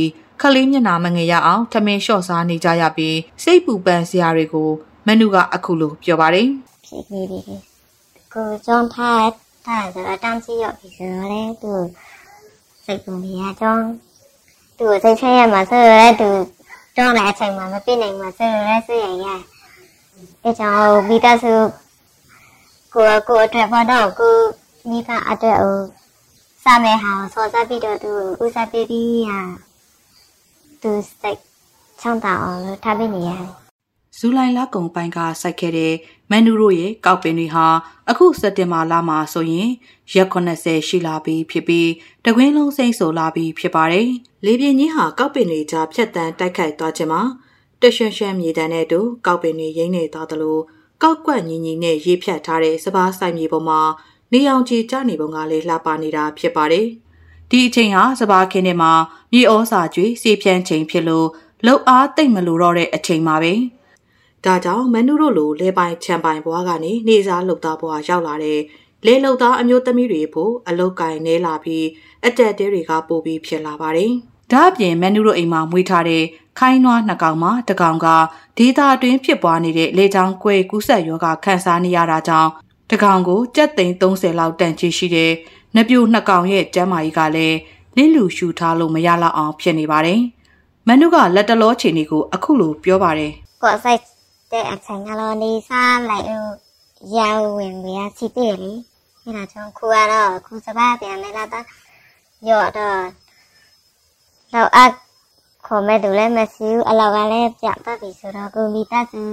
ခလေးမျက်နှာမငယ်ရအောင်ထမင်းလျှော့စားနေကြရပြီးစိတ်ပူပန်စရာတွေကိုမနုကအခုလိုပြောပါတယ်ဖြစ်နေပြီကိုကျောင်းထားထားဆိုတော့တန်းစီရောက်ပြီဆိုတော့သူစိတ်ပူနေရကျောင်းသူစိတ်ဆင်းရဲမှာဆိုရဲသူကျောင်းလည်းအချိန်မှမပြည့်နိုင်မှာဆိုရဲဆိုရင်ရအဲကြောင့်မိသားစုကိုကိုအတွက်ဘာတော့ကိုမိဘအတွက်ဟိုစာမဲဟာဆောစားပြီးတော့သူဥစားပေးပြီးရသူစိတ်ချမ်းသာအောင်လို့ထားပေးနေရတယ်ဇူလိုင်လကုန်ပိုင်းကစိုက်ခဲ့တဲ့မန်နူတို့ရဲ့ကောက်ပင်တွေဟာအခုစက်တင်ဘာလမှာဆိုရင်ရက်ခုနှစ်ဆယ်ရှိလာပြီဖြစ်ပြီးတကွင်းလုံးစိမ့်ဆိုလာပြီဖြစ်ပါတယ်။လေပြင်းကြီးဟာကောက်ပင်တွေကြားဖြတ်တန်းတိုက်ခိုက်သွားခြင်းမှာတရွှန်ရွှန်မြေတန်းနဲ့တူကောက်ပင်တွေရိမ့်နေသွားသလိုကောက်ကွက်ညီညီနဲ့ရေးဖြတ်ထားတဲ့စပားဆိုင်မြေပေါ်မှာနေအောင်ကြီးကျနေပုံကလေးလှပနေတာဖြစ်ပါတယ်။ဒီအချိန်ဟာစပားခင်းထဲမှာမြေဩစာကျွေးစီဖြန်းချိန်ဖြစ်လို့လှုပ်အားတိတ်မလို့တော့တဲ့အချိန်မှာပဲဒါကြောင့်မန်နုတို့လိုလဲပိုင်ချန်ပိုင်ဘွားကနေနေစားလှုပ်သားဘွားရောက်လာတဲ့လဲလှုပ်သားအမျိုးသမီးတွေဖို့အလုတ်ကင်နေလာပြီးအတက်တဲတွေကပိုပြီးဖြစ်လာပါတယ်။ဒါအပြင်မန်နုတို့အိမ်မှာမွေးထားတဲ့ခိုင်းနွားနှစ်ကောင်မှာတစ်ကောင်ကဒေသအတွင်းဖြစ်ပွားနေတဲ့လေကြောင်းကွဲကူးစက်ရောဂါခံစားနေရတာကြောင့်တစ်ကောင်ကိုကြက်သိန်းသုံးဆယ်လောက်တန်ချီရှိတဲ့နပြိုနှစ်ကောင်ရဲ့ကျန်းမာရေးကလည်းလင်းလူရှူထားလို့မရလောက်အောင်ဖြစ်နေပါတယ်။မန်နုကလက်တလောခြေနေကိုအခုလိုပြောပါတယ်။ကိုယ်ဆိုင်တဲ့အချိန်ကတော့နေစားလိုက်ရောင်းဝင်ရစီတည်လေအဲဒါကြောင့်ခုကတော့ခုစပါးပြန်နေလာတော့ရော့တော့တော့အခေါ်မဲ့သူလည်းမရှိဘူးအလောက်ကလည်းပြတ်သွားပြီဆိုတော့ကိုမိသားစု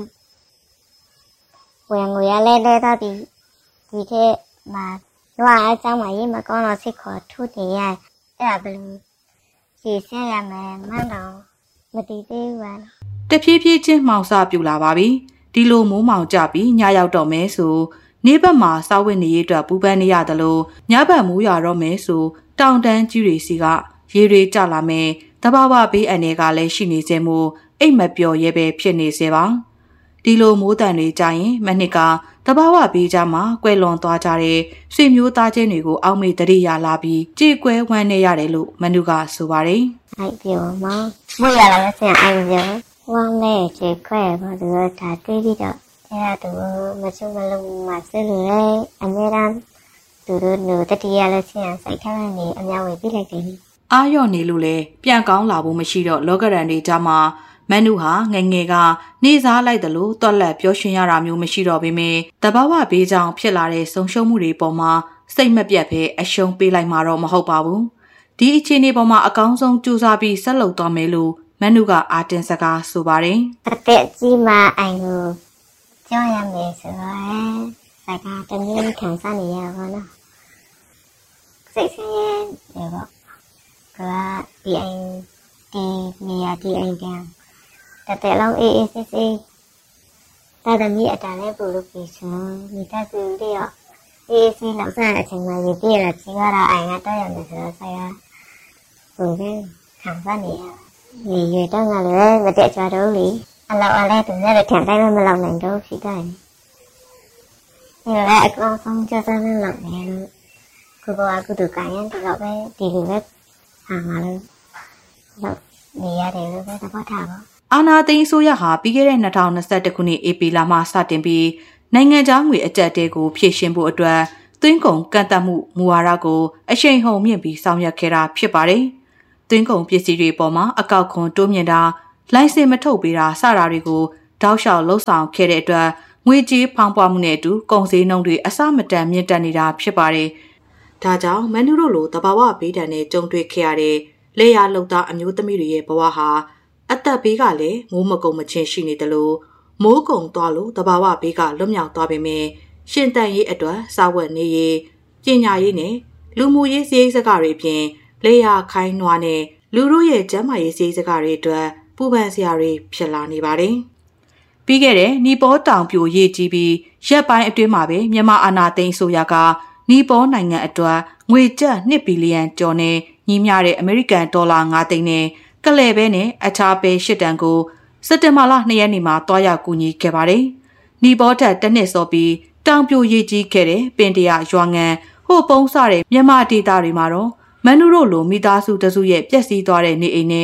ဝင်ငွေရလဲလဲတော့ဒီဒီထဲမှာတော့အကြောင်းမရေးမကောင်းတော့စိတ်ခေါ်ထုနေရအဲ့ဒါဘယ်လိုစီဆက်ရမယ်မှန်းတော့မတည်သေးဘူးလားတဖြည်းဖြည်းချင်းမှောင်စပြူလာပါပြီဒီလိုမိုးမှောင်ကြပြီးညရောက်တော့မဲဆိုနေဘက်မှာစာဝတ်နေရေးအတွက်ပူပန်းနေရတယ်လို့ညဘက်မိုးရွာတော့မဲဆိုတောင်တန်းကြီးတွေစီကရေတွေကျလာမယ်တဘာဝဘေးအန္တရာယ်ကလည်းရှိနေစေမို့အိတ်မပျော်ရဲပဲဖြစ်နေစေပါဒီလိုမိုးတန်တွေကြရင်မနှစ်ကတဘာဝဘေးကြမှာကွယ်လွန်သွားကြတဲ့ဆွေမျိုးသားချင်းတွေကိုအောက်မေ့တရိယာလာပြီးကြေကွဲဝမ်းနေရတယ်လို့မနုကဆိုပါတယ်အိုက်ပြောမမိုးရလာလို့ဆင်အိုက်ပြောဝမ်းနဲ့ကြေခွဲပါသူတို့ဒါတွေးပြီးတော့အဲဒါသူမချုံမလုံးမှာဆဲလို့လေအများအားသူတို့တို့တတိယလည်းဆင်စိုက်ထားနေအများဝေပြီးလိုက်တယ်အာရော့နေလို့လေပြန်ကောင်းလာဖို့မရှိတော့လောကရန်တွေကြမှာမန်နုဟာငငယ်ကနေစားလိုက်တယ်လို့တွက်လက်ပြောရှင်ရတာမျိုးမရှိတော့ပေမဲ့တဘာဝဘေးကြောင့်ဖြစ်လာတဲ့ဆုံရှုံမှုတွေပေါ်မှာစိတ်မပြတ်ပဲအရှုံးပေးလိုက်မှာတော့မဟုတ်ပါဘူးဒီအခြေအနေပေါ်မှာအကောင်းဆုံးကြိုးစားပြီးဆက်လုပ်သွားမယ်လို့မန်နုကအာတင်စကားဆိုပါတယ်အသက်ကြီးမှအိမ်ကိုကြောက်ရမယ်ဆိုတော့စကားတမင်းခံစားနေရပါတော့စိတ်ဆင်းရဲတယ်ပေါ့ကဒီအိမ်ဒီနေရာဒီအိမ်ပြန်တတဲ့လုံးအေးအေးဆေးဆေးတာတမီအတန်လေးပူလို့ပြီးဆိုမိသားစုတွေရောအေးဆေးလောက်စားအချိန်မှရပြည့်လာချင်ရတာအိမ်ကတော့ရမယ်ဆိုတော့ဆရာဘုံကခံစားနေရဒီရတော့ငါလည်းမတက်ကြတော့လေအလောက်အလဲသူလည်းထန်တိုင်းမလောက်နိုင်တော့ဖြစ်တယ်ဒီလည်းအကောင်းဆုံးကြစားနေလောက်နေလို့ကိုကအခုတို့ကိုင်းရင်တော့ပဲဒီလိုပဲဟာမှာလို့တော့နေရတယ်လို့ပဲသဘောထားပါအာနာသိန်းဆိုရဟာပြီးခဲ့တဲ့နှစ်ထောင်နှစ်ဆယ့်တစ်ခုနှစ်ဧပြီလမှာစတင်ပြီးနိုင်ငံခြားငွေအကျပ်တဲကိုဖြည့်ရှင်းဖို့အတွက်သွင်းကုန်ကန့်သတ်မှုမူဝါဒကိုအရှိန်ဟုန်မြင့်ပြီးဆောင်ရွက်ခဲ့တာဖြစ်ပါတယ်။သွင်းကုန်ပစ္စည်းတွေပေါ်မှာအကောက်ခွန်တိုးမြင့်တာလိုင်စင်မထုတ်ပေးတာစတာတွေကိုတောက်လျှောက်လှုပ်ဆောင်ခဲ့တဲ့အတွက်ငွေကြေးဖောင်းပွားမှုနဲ့အတူကုန်စည်နှုန်းတွေအဆမတန်မြင့်တက်နေတာဖြစ်ပါတယ်။ဒါကြောင့်မန်နူတို့လိုတဘာဝဘေးဒဏ်နဲ့ကြုံတွေ့ခဲ့ရတဲ့လေယာလှုပ်သားအမျိုးသမီးတွေရဲ့ဘဝဟာအသက်ဘေးကလည်းမိုးမကုံမချင်းရှိနေတယ်လို့မိုးကုံသွားလို့တဘာဝဘေးကလွတ်မြောက်သွားပေမဲ့ရှင်တန်ရေးအတွက်စာဝတ်နေရေးပညာရေးနဲ့လူမှုရေးစည်းစိမ်စကားတွေဖြင့်လေယာခိုင်းနွားနဲ့လူတို့ရဲ့ကျန်းမာရေးစည်းစိမ်စကားတွေအတွက်ပူပန်စရာတွေဖြစ်လာနေပါတယ်။ပြီးခဲ့တဲ့နီပေါတောင်ပြိုရေးကြီးပြီးရက်ပိုင်းအတွင်းမှာပဲမြန်မာအာဏာသိမ်းဆိုရကနီပေါနိုင်ငံအတွက်ငွေကျပ်နှစ်ဘီလီယံကျော်နဲ့ညီမျှတဲ့အမေရိကန်ဒေါ်လာငါးသိန်းနဲ့ကလဲဘဲနဲ့အခြားပဲရှစ်တန်ကိုစက်တင်ဘာလနှစ်ရက်နေ့မှာတွားရောက်ကူညီခဲ့ပါတယ်။နီပေါထက်တစ်နှစ်စောပြီးတောင်ပြိုရေးကြီးခဲ့တဲ့ပင်တရရွာငံဟိုပုံးစတဲ့မြန်မာဒေသတွေမှာတော့မန်နူတို့လိုမိသားစုတစုရဲ့ပျက်စီးသွားတဲ့နေအိမ်နဲ့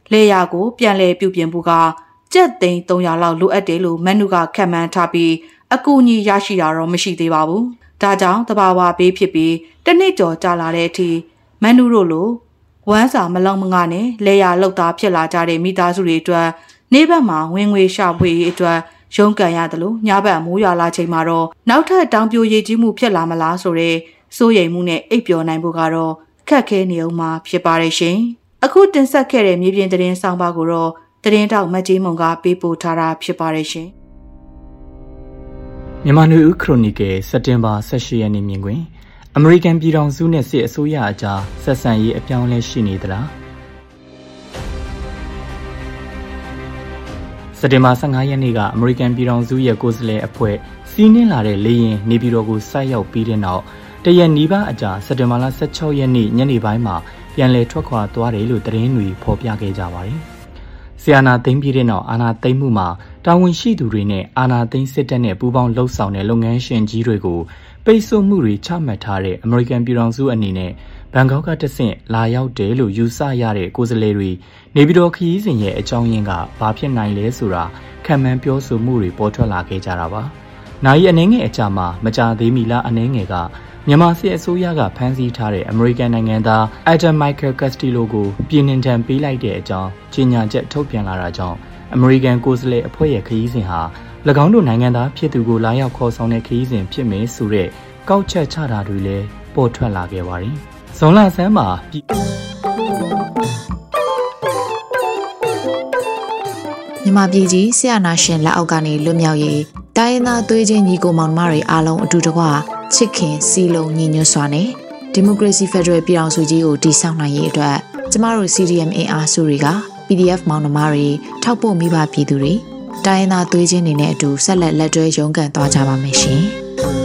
လေယာကိုပြန်လည်ပြုပြင်ဖို့ကကျပ်သိန်းသုံးရာလောက်လိုအပ်တယ်လို့မန်နူကခန့်မှန်းထားပြီးအကူအညီရရှိတာတော့မရှိသေးပါဘူး။ဒါကြောင့်တဘာဝဘေးဖြစ်ပြီးတနစ်ကျော်ကြာလာတဲ့အထိမန်နူတို့လိုဝမ်းစာမလောက်မငါနဲ့လေယာလောက်သားဖြစ်လာကြတဲ့မိသားစုတွေအတွက်နေဘက်မှာဝင်ငွေရှာဖွေရေးအတွက်ရုန်းကန်ရတယ်လို့ညဘက်မိုးရွာလာချိန်မှာတော့နောက်ထပ်တောင်ပြိုရည်ကြီးမှုဖြစ်လာမလားဆိုတဲ့စိုးရိမ်မှုနဲ့အိပ်ပျော်နိုင်ဖို့ကတော့ခက်ခဲနေအောင်မှာဖြစ်ပါတယ်ရှင်။အခုတင်ဆက်ခဲ့တဲ့မြေပြင်သတင်းဆောင်ပါကိုတော့သတင်းတောက်မတ်ကြီးမုံကပေးပို့ထားတာဖြစ်ပါတယ်ရှင်။မြန်မာနွေဦးခရိုနီကယ်စက်တင်ဘာ၁၈ရက်နေ့မြင်ကွင်းအမေရိကန်ပြည်ထောင်စုနဲ့စစ်အစိုးရအကြားဆက်ဆံရေးအပြောင်းအလဲရှိနေသလားစက်တင်ဘာ၁၅ရက်နေ့ကအမေရိကန်ပြည်ထောင်စုရဲ့ကိုယ်စားလှယ်အဖွဲ့စီးနင်းလာတဲ့လေယာဉ်နေပြည်တော်ကိုဆိုက်ရောက်ပြီးတဲ့နောက်တရက်နီးပါးအကြာစက်တင်ဘာလ၁၆ရက်နေ့ညနေပိုင်းမှာပြန်လည်ထွက်ခွာသွားတယ်လို့သတင်းတွေဖော်ပြခဲ့ကြပါတယ်။ဆီယနာသိမ်းပြီးတဲ့နောက်အာဏာသိမ်းမှုမှာတာဝန်ရှိသူတွေနဲ့အာဏာသိမ်းစစ်တပ်နဲ့ပူးပေါင်းလှုပ်ဆောင်တဲ့လုပ်ငန်းရှင်ကြီးတွေကိုပိတ်ဆို့မှုတွေချမှတ်ထားတဲ့အမေရိကန်ပြည်ထောင်စုအနေနဲ့ဘန်ကောက်ကတဆင့်လာရောက်တယ်လို့ယူဆရတဲ့ကိုယ်စားလှယ်တွေနေပြည်တော်ခရီးစဉ်ရဲ့အကြောင်းရင်းကဘာဖြစ်နိုင်လဲဆိုတာခံမှန်းပြောဆိုမှုတွေပေါ်ထွက်လာခဲ့ကြတာပါ။နိုင်အနှဲငယ်အကြမှာမကြာသေးမီလားအနှဲငယ်ကမြန်မာစစ်အစိုးရကဖမ်းဆီးထားတဲ့အမေရိကန်နိုင်ငံသား Adam Michael Castillo ကိုပြည်နှင်ဒဏ်ပေးလိုက်တဲ့အကြောင်းကြေညာချက်ထုတ်ပြန်လာတာကြောင့်အမေရိကန်ကိုယ်စားလှယ်အဖွဲ့ရဲ့ခရီးစဉ်ဟာ၎င်းတို့နိုင်ငံသားဖြစ်သူကိုလာရောက်ခေါ်ဆောင်တဲ့ခရီးစဉ်ဖြစ်မယ်ဆိုတဲ့ကောက်ချက်ချတာတွေလည်းပေါ်ထွက်လာခဲ့ပါတယ်။ဇွန်လဆန်းမှာမြန်မာပြည်ကြီးဆရာနာရှင်လက်အောက်ကနေလွတ်မြောက်ရေးတိုင်းရင်းသားသွေးချင်းညီကိုမောင်နှမတွေအားလုံးအတူတကွချစ်ခင်စီလုံးညီညွတ်စွာနဲ့ဒီမိုကရေစီဖက်ဒရယ်ပြည်ထောင်စုကြီးကိုတည်ဆောက်နိုင်ရေးအတွက်ကျမတို့ စီ ဒီ အမ် အင်အားစုတွေက ပီ ဒီ အက်ဖ် မောင်နှမတွေထောက်ပို့မိဘပြည်သူတွေတိုင်းရင်းသားသွေးချင်းတွေနဲ့အတူဆက်လက်လက်တွဲရုန်းကန်သွားကြပါမယ်ရှင်။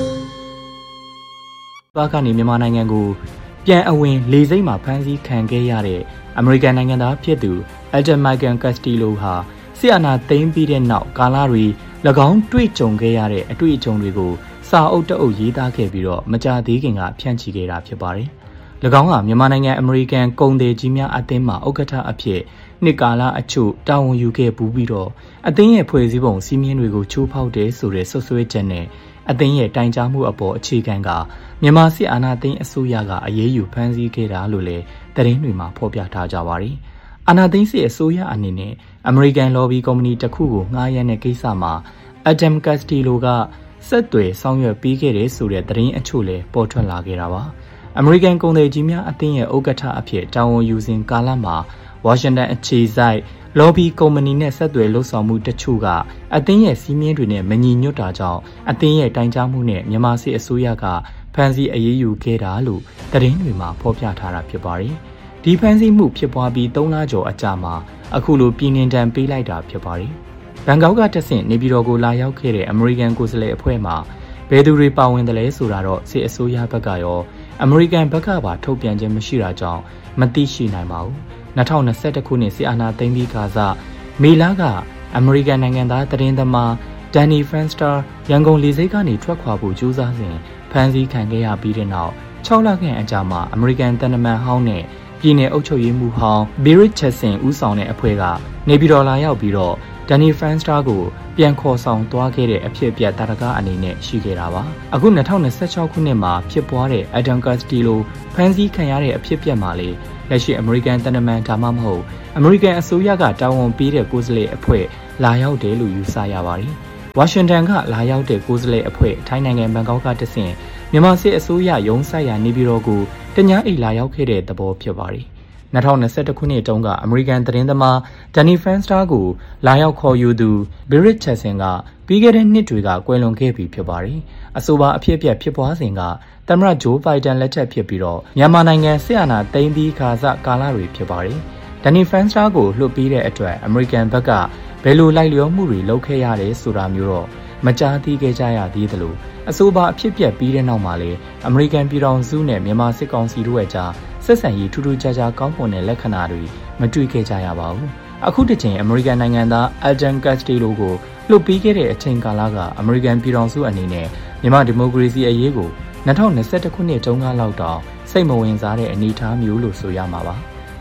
ဘာကနေမြန်မာနိုင်ငံကိုပြန်အဝင်လေစိမ့်မှာဖမ်းဆီးခံခဲ့ရတဲ့အမေရိကန်နိုင်ငံသားဖြစ်သူ Adam Michael Castillo ဟာဆီယနာသိမ်းပြီးတဲ့နောက်ကာလတွေ၎င်းတွေ့ကြုံခဲ့ရတဲ့အတွေ့အကြုံတွေကိုစာအုပ်တအုပ်ရေးသားခဲ့ပြီးတော့မကြာသေးခင်ကဖြန့်ချိခဲ့တာဖြစ်ပါတယ်။၎င်းကမြန်မာနိုင်ငံအမေရိကန်ကုန်သည်ကြီးများအသင်းမှဥက္ကဋ္ဌအဖြစ်နှစ်ကာလအချို့တာဝန်ယူခဲ့ပူးပြီးတော့အသင်းရဲ့ဖွဲ့စည်းပုံစည်းမျဉ်းတွေကိုချိုးဖောက်တယ်ဆိုတဲ့ဆွဆွဲချက်နဲ့အသင်းရဲ့တိုင်ကြားမှုအပေါ်အခြေခံကမြန်မာစစ်အာဏာသိမ်းအစိုးရကအရေးယူဖမ်းဆီးခဲ့တာလို့လည်းသတင်းတွေမှာဖော်ပြထားကြပါတယ်။အာဏာသိမ်းစစ်အစိုးရအနေနဲ့အမေရိကန်လော်ဘီကုမ္ပဏီတစ်ခုကိုငှားရမ်းတဲ့ကိစ္စမှာ Adam Castillo ကဆက်သွယ်ဆောင်ရွက်ပေးခဲ့တဲ့ဆိုတဲ့သတင်းအချို့လည်းပေါ်ထွက်လာခဲ့တာပါ။အမေရိကန်ကုန်သည်ကြီးများအသင်းရဲ့ဥက္ကဋ္ဌအဖြစ်တာဝန်ယူစဉ်ကာလမှာဝါရှင်တန်အခြေစိုက်လော်ဘီကုမ္ပဏီနဲ့ဆက်သွယ်လှုပ်ဆောင်မှုတချို့ကအသင်းရဲ့စီးမြင်တွေနဲ့မညီညွတ်တာကြောင့်အသင်းရဲ့တိုင်ကြားမှုနဲ့မြန်မာစစ်အစိုးရကဖမ်းဆီးအရေးယူခဲ့တာလို့သတင်းတွေမှာဖော်ပြထားတာဖြစ်ပါတယ်။ဒီဖမ်းဆီးမှုဖြစ်ပွားပြီးသုံးလကျော်အကြာမှာအခုလိုပြည်နှင်ဒဏ်ပေးလိုက်တာဖြစ်ပါတယ်။ဘန်ကောက်ကတဆင့်နေပြည်တော်ကိုလာရောက်ခဲ့တဲ့အမေရိကန်ကိုယ်စားလှယ်အဖွဲ့မှာဘယ်သူတွေပါဝင်တယ်လဲဆိုတာတော့စစ်အစိုးရဘက်ကရောအမေရိကန်ဘက်ကပါထုတ်ပြန်ခြင်းမရှိတာကြောင့်မသိရှိနိုင်ပါဘူး။၂၀၂၁ခုနှစ်စစ်အာဏာသိမ်းပြီးခါစမေလကအမေရိကန်နိုင်ငံသားသတင်းသမားဒန်နီဖရန်စတာရန်ကုန်လေဆိပ်ကနေထွက်ခွာဖို့ကြိုးစားစဉ်ဖမ်းဆီးခံခဲ့ရပြီးတဲ့နောက်၆လခန့်အကြာမှာအမေရိကန်တန်တမန်ဟောင်းနဲ့ပြည်내အုပ်ချုပ်ရေးမှူးဟောင်းဘီရစ်ချက်ဆင်ဦးဆောင်တဲ့အဖွဲ့ကနေပြည်တော်လာရောက်ပြီးတော့ဒန်နီဖရန်စတာကိုပြန်ခေါ်ဆောင်သွားခဲ့တဲ့အဖြစ်အပျက်တာရကအနေနဲ့ရှိခဲ့တာပါအခု၂၀၂၆ခုနှစ်မှာဖြစ်ပွားတဲ့ Adam Castillo ဖမ်းဆီးခံရတဲ့အဖြစ်အပျက်မှာလေလက်ရှိအမေရိကန်တန်တမန်ဒါမှမဟုတ်အမေရိကန်အစိုးရကတာဝန်ပေးတဲ့ကိုယ်စားလှယ်အဖွဲ့လာရောက်တယ်လို့ယူဆရပါတယ်ဝါရှင်တန်ကလာရောက်တဲ့ကိုယ်စားလှယ်အဖွဲ့ထိုင်းနိုင်ငံဘန်ကောက်ကတဆင့်မြန်မာစစ်အစိုးရရုံးဆိုင်ရာနေပြည်တော်ကိုတညအိတ်လာရောက်ခဲ့တဲ့သဘောဖြစ်ပါတယ်၂၀၂၁ခုနှစ်တုန်းကအမေရိကန်သတင်းသမားဒန်နီဖရန်စတာကိုလာရောက်ခေါ်ယူသူဘီရစ်ချက်ဆင်ကပြီးခဲ့တဲ့နှစ်တွေကကွယ်လွန်ခဲ့ပြီဖြစ်ပါတယ်အဆိုပါအဖြစ်အပျက်ဖြစ်ပွားစဉ်ကသမ္မတဂျိုးဘိုင်ဒန်လက်ထက်ဖြစ်ပြီးတော့မြန်မာနိုင်ငံစစ်အာဏာသိမ်းပြီးခါစကာလတွေဖြစ်ပါတယ်ဒန်နီဖရန်စတာကိုလွှတ်ပေးတဲ့အတွက်အမေရိကန်ဘက်ကဘယ်လိုလိုက်လျောမှုတွေလုပ်ခဲ့ရတယ်ဆိုတာမျိုးတော့မကြားသိခဲ့ကြရသေးသလိုအဆိုပါအဖြစ်ပြက်ပြီးတဲ့နောက်မှာလည်းအမေရိကန်ပြည်ထောင်စုနဲ့မြန်မာစစ်ကောင်စီတို့ရဲ့ကြားဆက်ဆံရေးထူးထူးခြားခြားကောင်းမွန်တဲ့လက္ခဏာတွေမတွေ့ခဲ့ကြရပါဘူးအခုတစ်ချိန်အမေရိကန်နိုင်ငံသား Adam Castillo ကိုလွှတ်ပေးခဲ့တဲ့အချိန်ကာလကအမေရိကန်ပြည်ထောင်စုအနေနဲ့မြန်မာဒီမိုကရေစီအရေးကို၂၀၂၁ခုနှစ်တုန်းကလောက်တောင်စိတ်မဝင်စားတဲ့အနေအထားမျိုးလို့ဆိုရမှာပါ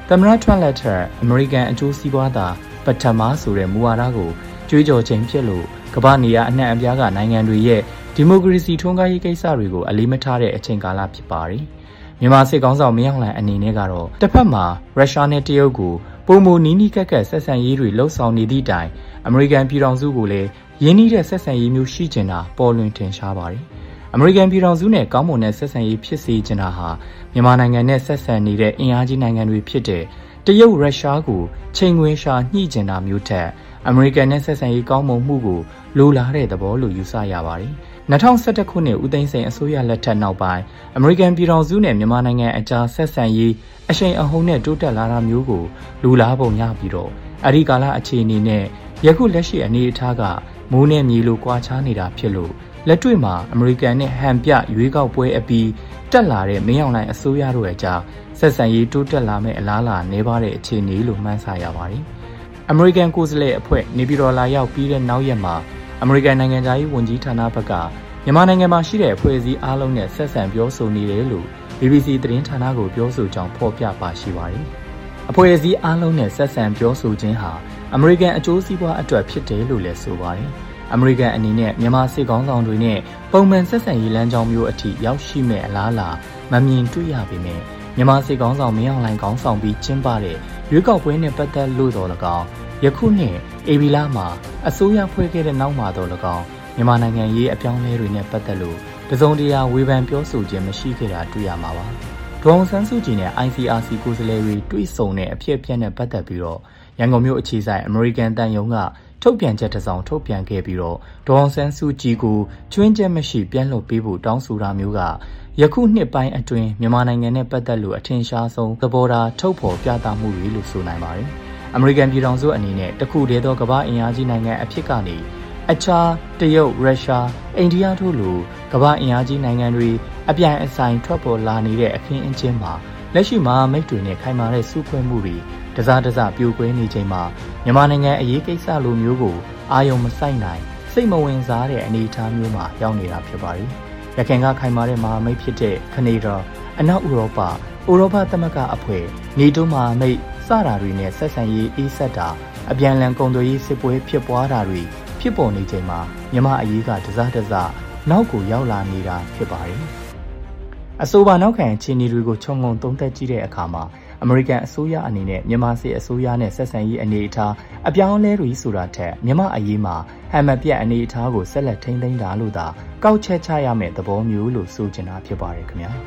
သမ္မတထရန့်လက်ထက်အမေရိကန်အကျိုးစီးပွားသာပထမဆိုတဲ့မူဝါဒကိုကြွေးကြော်ခြင်းဖြစ်လို့ကမ္ဘာနေရာအနှံ့အပြားကနိုင်ငံတွေရဲ့ဒီမိုကရေစီထွန်းကားရေးကိစ္စတွေကိုအလေးမထားတဲ့အချိန်ကာလဖြစ်ပါတယ်။မြန်မာစစ်ကောင်ဆောင်မင်းအောင်လှိုင်အနေနဲ့ကတော့တစ်ဖက်မှာရုရှားနဲ့တရုတ်ကိုပုံမူနီးနီးကက်ကက်ဆက်ဆံရေးတွေလှုပ်ဆောင်နေသည့်တိုင်အမေရိကန်ပြည်ထောင်စုကိုလည်းရင်းနှီးတဲ့ဆက်ဆံရေးမျိုးရှိကျင်တာပေါ်လွင်ထင်ရှားပါတယ်။အမေရိကန်ပြည်ထောင်စုနဲ့ကောင်းမွန်တဲ့ဆက်ဆံရေးဖြစ်စေချင်တာဟာမြန်မာနိုင်ငံနဲ့ဆက်ဆံနေတဲ့အင်အားကြီးနိုင်ငံတွေဖြစ်တဲ့တရုတ်ရုရှားကိုချိန်ခွင်ရှာညှိကျင်တာမျိုးထက်အမေရိကန်နဲ့ဆက်ဆံရေးကောင်းမွန်မှုကိုလိုလားတဲ့သဘောလို့ယူဆရပါတယ်။၂၀၁၁ခုနှစ်ဦးသိန်းစိန်အစိုးရလက်ထက်နောက်ပိုင်းအမေရိကန်ပြည်ထောင်စုနဲ့မြန်မာနိုင်ငံအကြားဆက်ဆံရေးအရှိန်အဟုန်နဲ့တိုးတက်လာတာမျိုးကိုလူလားပုံရပြီးတော့အဒီကာလအခြေအနေနဲ့ယခုလက်ရှိအနေအထားကမိုးနဲ့မြေလိုကွာခြားနေတာဖြစ်လို့လက်တွေ့မှာအမေရိကန်နဲ့ဟန်ပြရွေးကောက်ပွဲအပြီးတက်လာတဲ့မင်းအောင်လှိုင်အစိုးရတို့ရဲ့ကြားဆက်ဆံရေးတိုးတက်လာမဲ့အလားအလာနေပါတဲ့အခြေအနေလို့မှန်းဆရပါတယ်။အမေရိကန်ကိုယ်စားလှယ်အဖွဲ့နေပြည်တော်လာရောက်ပြီးတဲ့နောက်ရက်မှာအမေရိကန်နိုင်ငံသားရေးဝန်ကြီးဌာနဘက်ကမြန်မာနိုင်ငံမှာရှိတဲ့အဖွဲ့အစည်းအားလုံးနဲ့ဆက်ဆံပြောဆိုနေတယ်လို့ ဘီ ဘီ စီ သတင်းဌာနကိုပြောဆိုကြောင်းဖော်ပြပါရှိပါတယ်။အဖွဲ့အစည်းအားလုံးနဲ့ဆက်ဆံပြောဆိုခြင်းဟာအမေရိကန်အကျိုးစီးပွားအတွက်ဖြစ်တယ်လို့လည်းဆိုပါတယ်။အမေရိကန်အနေနဲ့မြန်မာစစ်ကောင်ဆောင်တွေနဲ့ပုံမှန်ဆက်ဆံရေးလမ်းကြောင်းမျိုးအထိရောက်ရှိမဲ့အလားအလာမမြင်တွေ့ရပေမဲ့မြန်မာစစ်ကောင်ဆောင်မင်းအောင်လှိုင်ခေါင်းဆောင်ပြီးကျင်းပတဲ့ရွေးကောက်ပွဲနဲ့ပတ်သက်လို့တော်၎င်းယခုနှစ်ဧပြီလမှာအစိုးရဖွဲ့ခဲ့တဲ့နောက်မှာတော်၎င်းမြန်မာနိုင်ငံရေးအပြောင်းအလဲတွေနဲ့ပတ်သက်လို့တစုံတရာဝေဖန်ပြောဆိုခြင်းမရှိခဲ့တာတွေ့ရမှာပါ။ဒေါ်အောင်ဆန်းစုကြည်နဲ့ အိုင် စီ အာር စီ ကိုယ်စားလှယ်တွေတွေ့ဆုံတဲ့အဖြစ်အပျက်နဲ့ပတ်သက်ပြီးတော့ရန်ကုန်မြို့အခြေဆိုင်အမေရိကန်တန်ယုံကထုတ်ပြန်ချက်တစ်စောင်ထုတ်ပြန်ခဲ့ပြီးတော့ဒေါ်အောင်ဆန်းစုကြည်ကိုကျွင်းချက်မရှိပြန်လွှတ်ပေးဖို့တောင်းဆိုတာမျိုးကယခုနှစ်ပိုင်းအတွင်းမြန်မာနိုင်ငံနဲ့ပတ်သက်လို့အထင်ရှားဆုံးသဘောထားထုတ်ဖော်ပြသမှုတွေလို့ဆိုနိုင်ပါတယ်။အမေရိကန်ပြည်ထောင်စုအနေနဲ့တခုတည်းသောကမ္ဘာအင်အားကြီးနိုင်ငံအဖြစ်ကနေအခြားတရုတ်ရုရှားအိန္ဒိယတို့လိုကမ္ဘာအင်အားကြီးနိုင်ငံတွေအပြိုင်အဆိုင်ထွက်ပေါ်လာနေတဲ့အခင်းအကျင်းမှာလက်ရှိမှာမိတ်တွေနဲ့ခိုင်မာတဲ့စုဖွဲ့မှုတွေတစားတစားပြိုကွဲနေချိန်မှာမြန်မာနိုင်ငံအရေးကိစ္စလိုမျိုးကိုအာရုံမစိုက်နိုင်စိတ်မဝင်စားတဲ့အနေအထားမျိုးမှာရောက်နေတာဖြစ်ပါတယ်။ရခိုင်ကခိုင်မာတဲ့မဟာမိတ်ဖြစ်တဲ့ကနေဒါအနောက်ဥရောပဥရောပသမဂ္ဂအဖွဲ့နေတိုးမဟာမိတ်စတာတွေနဲ့ဆက်ဆံရေးအေးဆက်တာအပြန်အလှန်ကုန်သွယ်ရေးစစ်ပွဲဖြစ်ပွားတာတွေဖြစ်ပေါ်နေချိန်မှာမြန်မာအရေးကတစားတစားနောက်ကိုရောက်လာနေတာဖြစ်ပါတယ်။အဆိုပါနောက်ခံအခြေအနေတွေကိုခြုံငုံသုံးသပ်ကြည့်တဲ့အခါမှာအမေရိကန်အစိုးရအနေနဲ့မြန်မာစစ်အစိုးရနဲ့ဆက်ဆံရေးအနေအထားအပြောင်းအလဲတွေဆိုတာထက်မြန်မာအရေးမှာဟန်မပြတ်အနေအထားကိုဆက်လက်ထိန်းသိမ်းတာလို့သာကောက်ချက်ချရမယ့်သဘောမျိုးလို့ဆိုချင်တာဖြစ်ပါတယ်ခင်ဗျာ။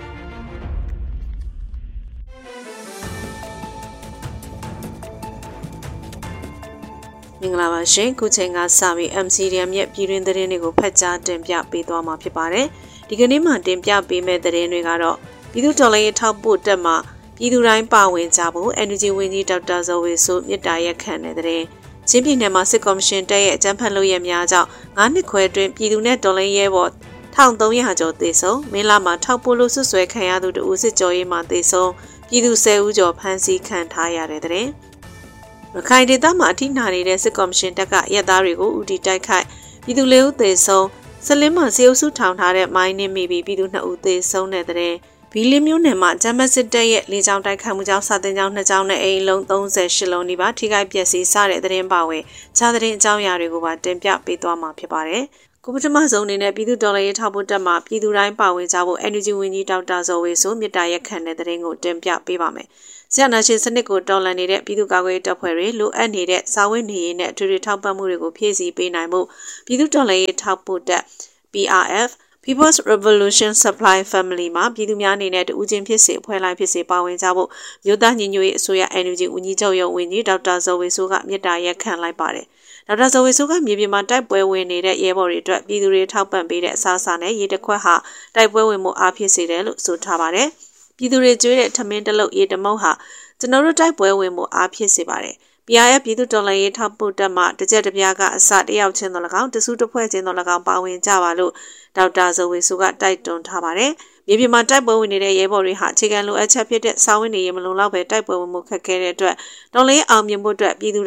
မင်္ဂလာပါရှင်ခုချိန်ကစပြီး အမ် စီ ဒီ အမ် ရဲ့ပြည်တွင်းသတင်းတွေကိုဖတ်ကြားတင်ပြပေးသွားမှာဖြစ်ပါတယ်ဒီကနေ့မှတင်ပြပေးမယ့်သတင်းတွေကတော့ပြည်သူ့တော်လှန်ရေးထောက်ပို့တက်မှပြည်သူတိုင်းပါဝင်ကြဖို့ အန် ယူ ဂျီ ဝန်ကြီးဒေါက်တာဇော်ဝေဆိုမြစ်တာရက်ခံတဲ့သတင်းချင်းပြည်နယ်မှာစစ်ကော်မရှင်တပ်ရဲ့အကြမ်းဖက်လုပ်ရများကြောင့်ငါးနှစ်ခွဲအတွင်းပြည်သူနဲ့တော်လှန်ရေးဘော်တစ်ထောင်သုံးရာကျော်သေဆုံးမင်းလာမှာထောက်ပို့လို့ဆွဆွဲခံရသူတဦးစစ်ကြောရေးမှာသေဆုံးပြည်သူဆယ်ဦးကျော်ဖမ်းဆီးခံထားရတဲ့သတင်းရခိုင်ဒေသမှာအထိနာနေတဲ့စစ်ကော်မရှင်တပ်ကရက်သားတွေကိုဦးတည်တိုက်ခိုက်ပြည်သူလေးဦးသေဆုံးစလင်းမှာစေအုပ်စုထောင်ထားတဲ့မိုင်းနင်းမိပြီးပြည်သူနှစ်ဦးသေဆုံးတဲ့တဲ့ဘီလီမျိုးနယ်မှာဂျမ်မစစ်တပ်ရဲ့လေကြောင်းတိုက်ခိုက်မှုကြောင့်စာတင်ကြောင်းနှစ်ကြောင်းနဲ့အိမ်လုံးသုံးဆယ်ရှစ်လုံးနီးပါးထိခိုက်ပျက်စီးစတဲ့သတင်းပါဝင်ခြားသတင်းအကြောင်းအရာတွေကိုပါတင်ပြပေးသွားမှာဖြစ်ပါတယ်။ကိုပထမဆုံးအနေနဲ့ပြည်သူတော်လှန်ရေးထောက်ပို့တက်မှပြည်သူတိုင်းပါဝင်ကြဖို့ အန် ယူ ဂျီ ဝန်ကြီးဒေါက်တာဇော်ဝေဆိုမြစ်တာရက်ခံတဲ့သတင်းကိုတင်ပြပေးပါမယ်။ဆရာနာရှင်စနစ်ကိုတော်လှန်နေတဲ့ပြည်သူ့ကာကွယ်ရေးတပ်ဖွဲ့တွေလိုအပ်နေတဲ့စာဝတ်နေရေးနဲ့အထွေထွေထောက်ပံ့မှုတွေကိုဖြည့်ဆည်းပေးနိုင်မှုပြည်သူ့တော်လှန်ရေးထောက်ပို့တက် ပီ အာร์ အက်ဖ်People's Revolution Supply Family မှာပြည်သူများအနေနဲ့တူးချင်းဖြစ်စေအဖွဲ့လိုက်ဖြစ်စေပါဝင်ကြဖို့မြို့သားညီညွတ်ရေးအစိုးရ အန် ယူ ဂျီ ဝန်ကြီးချုပ်ရုံးဝန်ကြီးဒေါက်တာဇော်ဝေဆိုးကမြစ်တာရက်ခံလိုက်ပါတယ်။ဒေါက်တာဇော်ဝေဆိုးကမြေပြင်မှာတိုက်ပွဲဝင်နေတဲ့ရဲဘော်တွေအတွက်ပြည်သူတွေထောက်ပံ့ပေးတဲ့အစားအစာနဲ့ရေတခွက်ဟာတိုက်ပွဲဝင်မှုအားဖြစ်စေတယ်လို့ဆိုထားပါတယ်။ပြည်သူတွေကြွေးတဲ့ထမင်းတလုတ်ရေတမုတ်ဟာကျွန်တော်တို့တိုက်ပွဲဝင်မှုအားဖြစ်စေပါတယ်။ ပီ အာร์ အက်ဖ် ပြည်သူ့တော်လှန်ရေးထောက်ပို့တက်မှတစ်ချက်တစ်ပြားကအစတယောက်ချင်းတော်၎င်းတစုတစ်ဖွဲ့ချင်းတော်၎င်းပါဝင်ကြပါလို့ဒေါက်တာဇော်ဝေစုကတိုက်တွန်းထားပါတယ်။မြေပြင်မှာတိုက်ပွဲဝင်နေတဲ့ရဲဘော်တွေဟာအခြေခံလိုအပ်ချက်ဖြစ်တဲ့စာဝင်နေရမလုံလောက်ပဲတိုက်ပွဲဝင်မှုခက်ခဲတဲ့အတွက်တော်လှန်ရေးအောင်မြင်ဖို့အတွက်ပြည်သူတိုင်း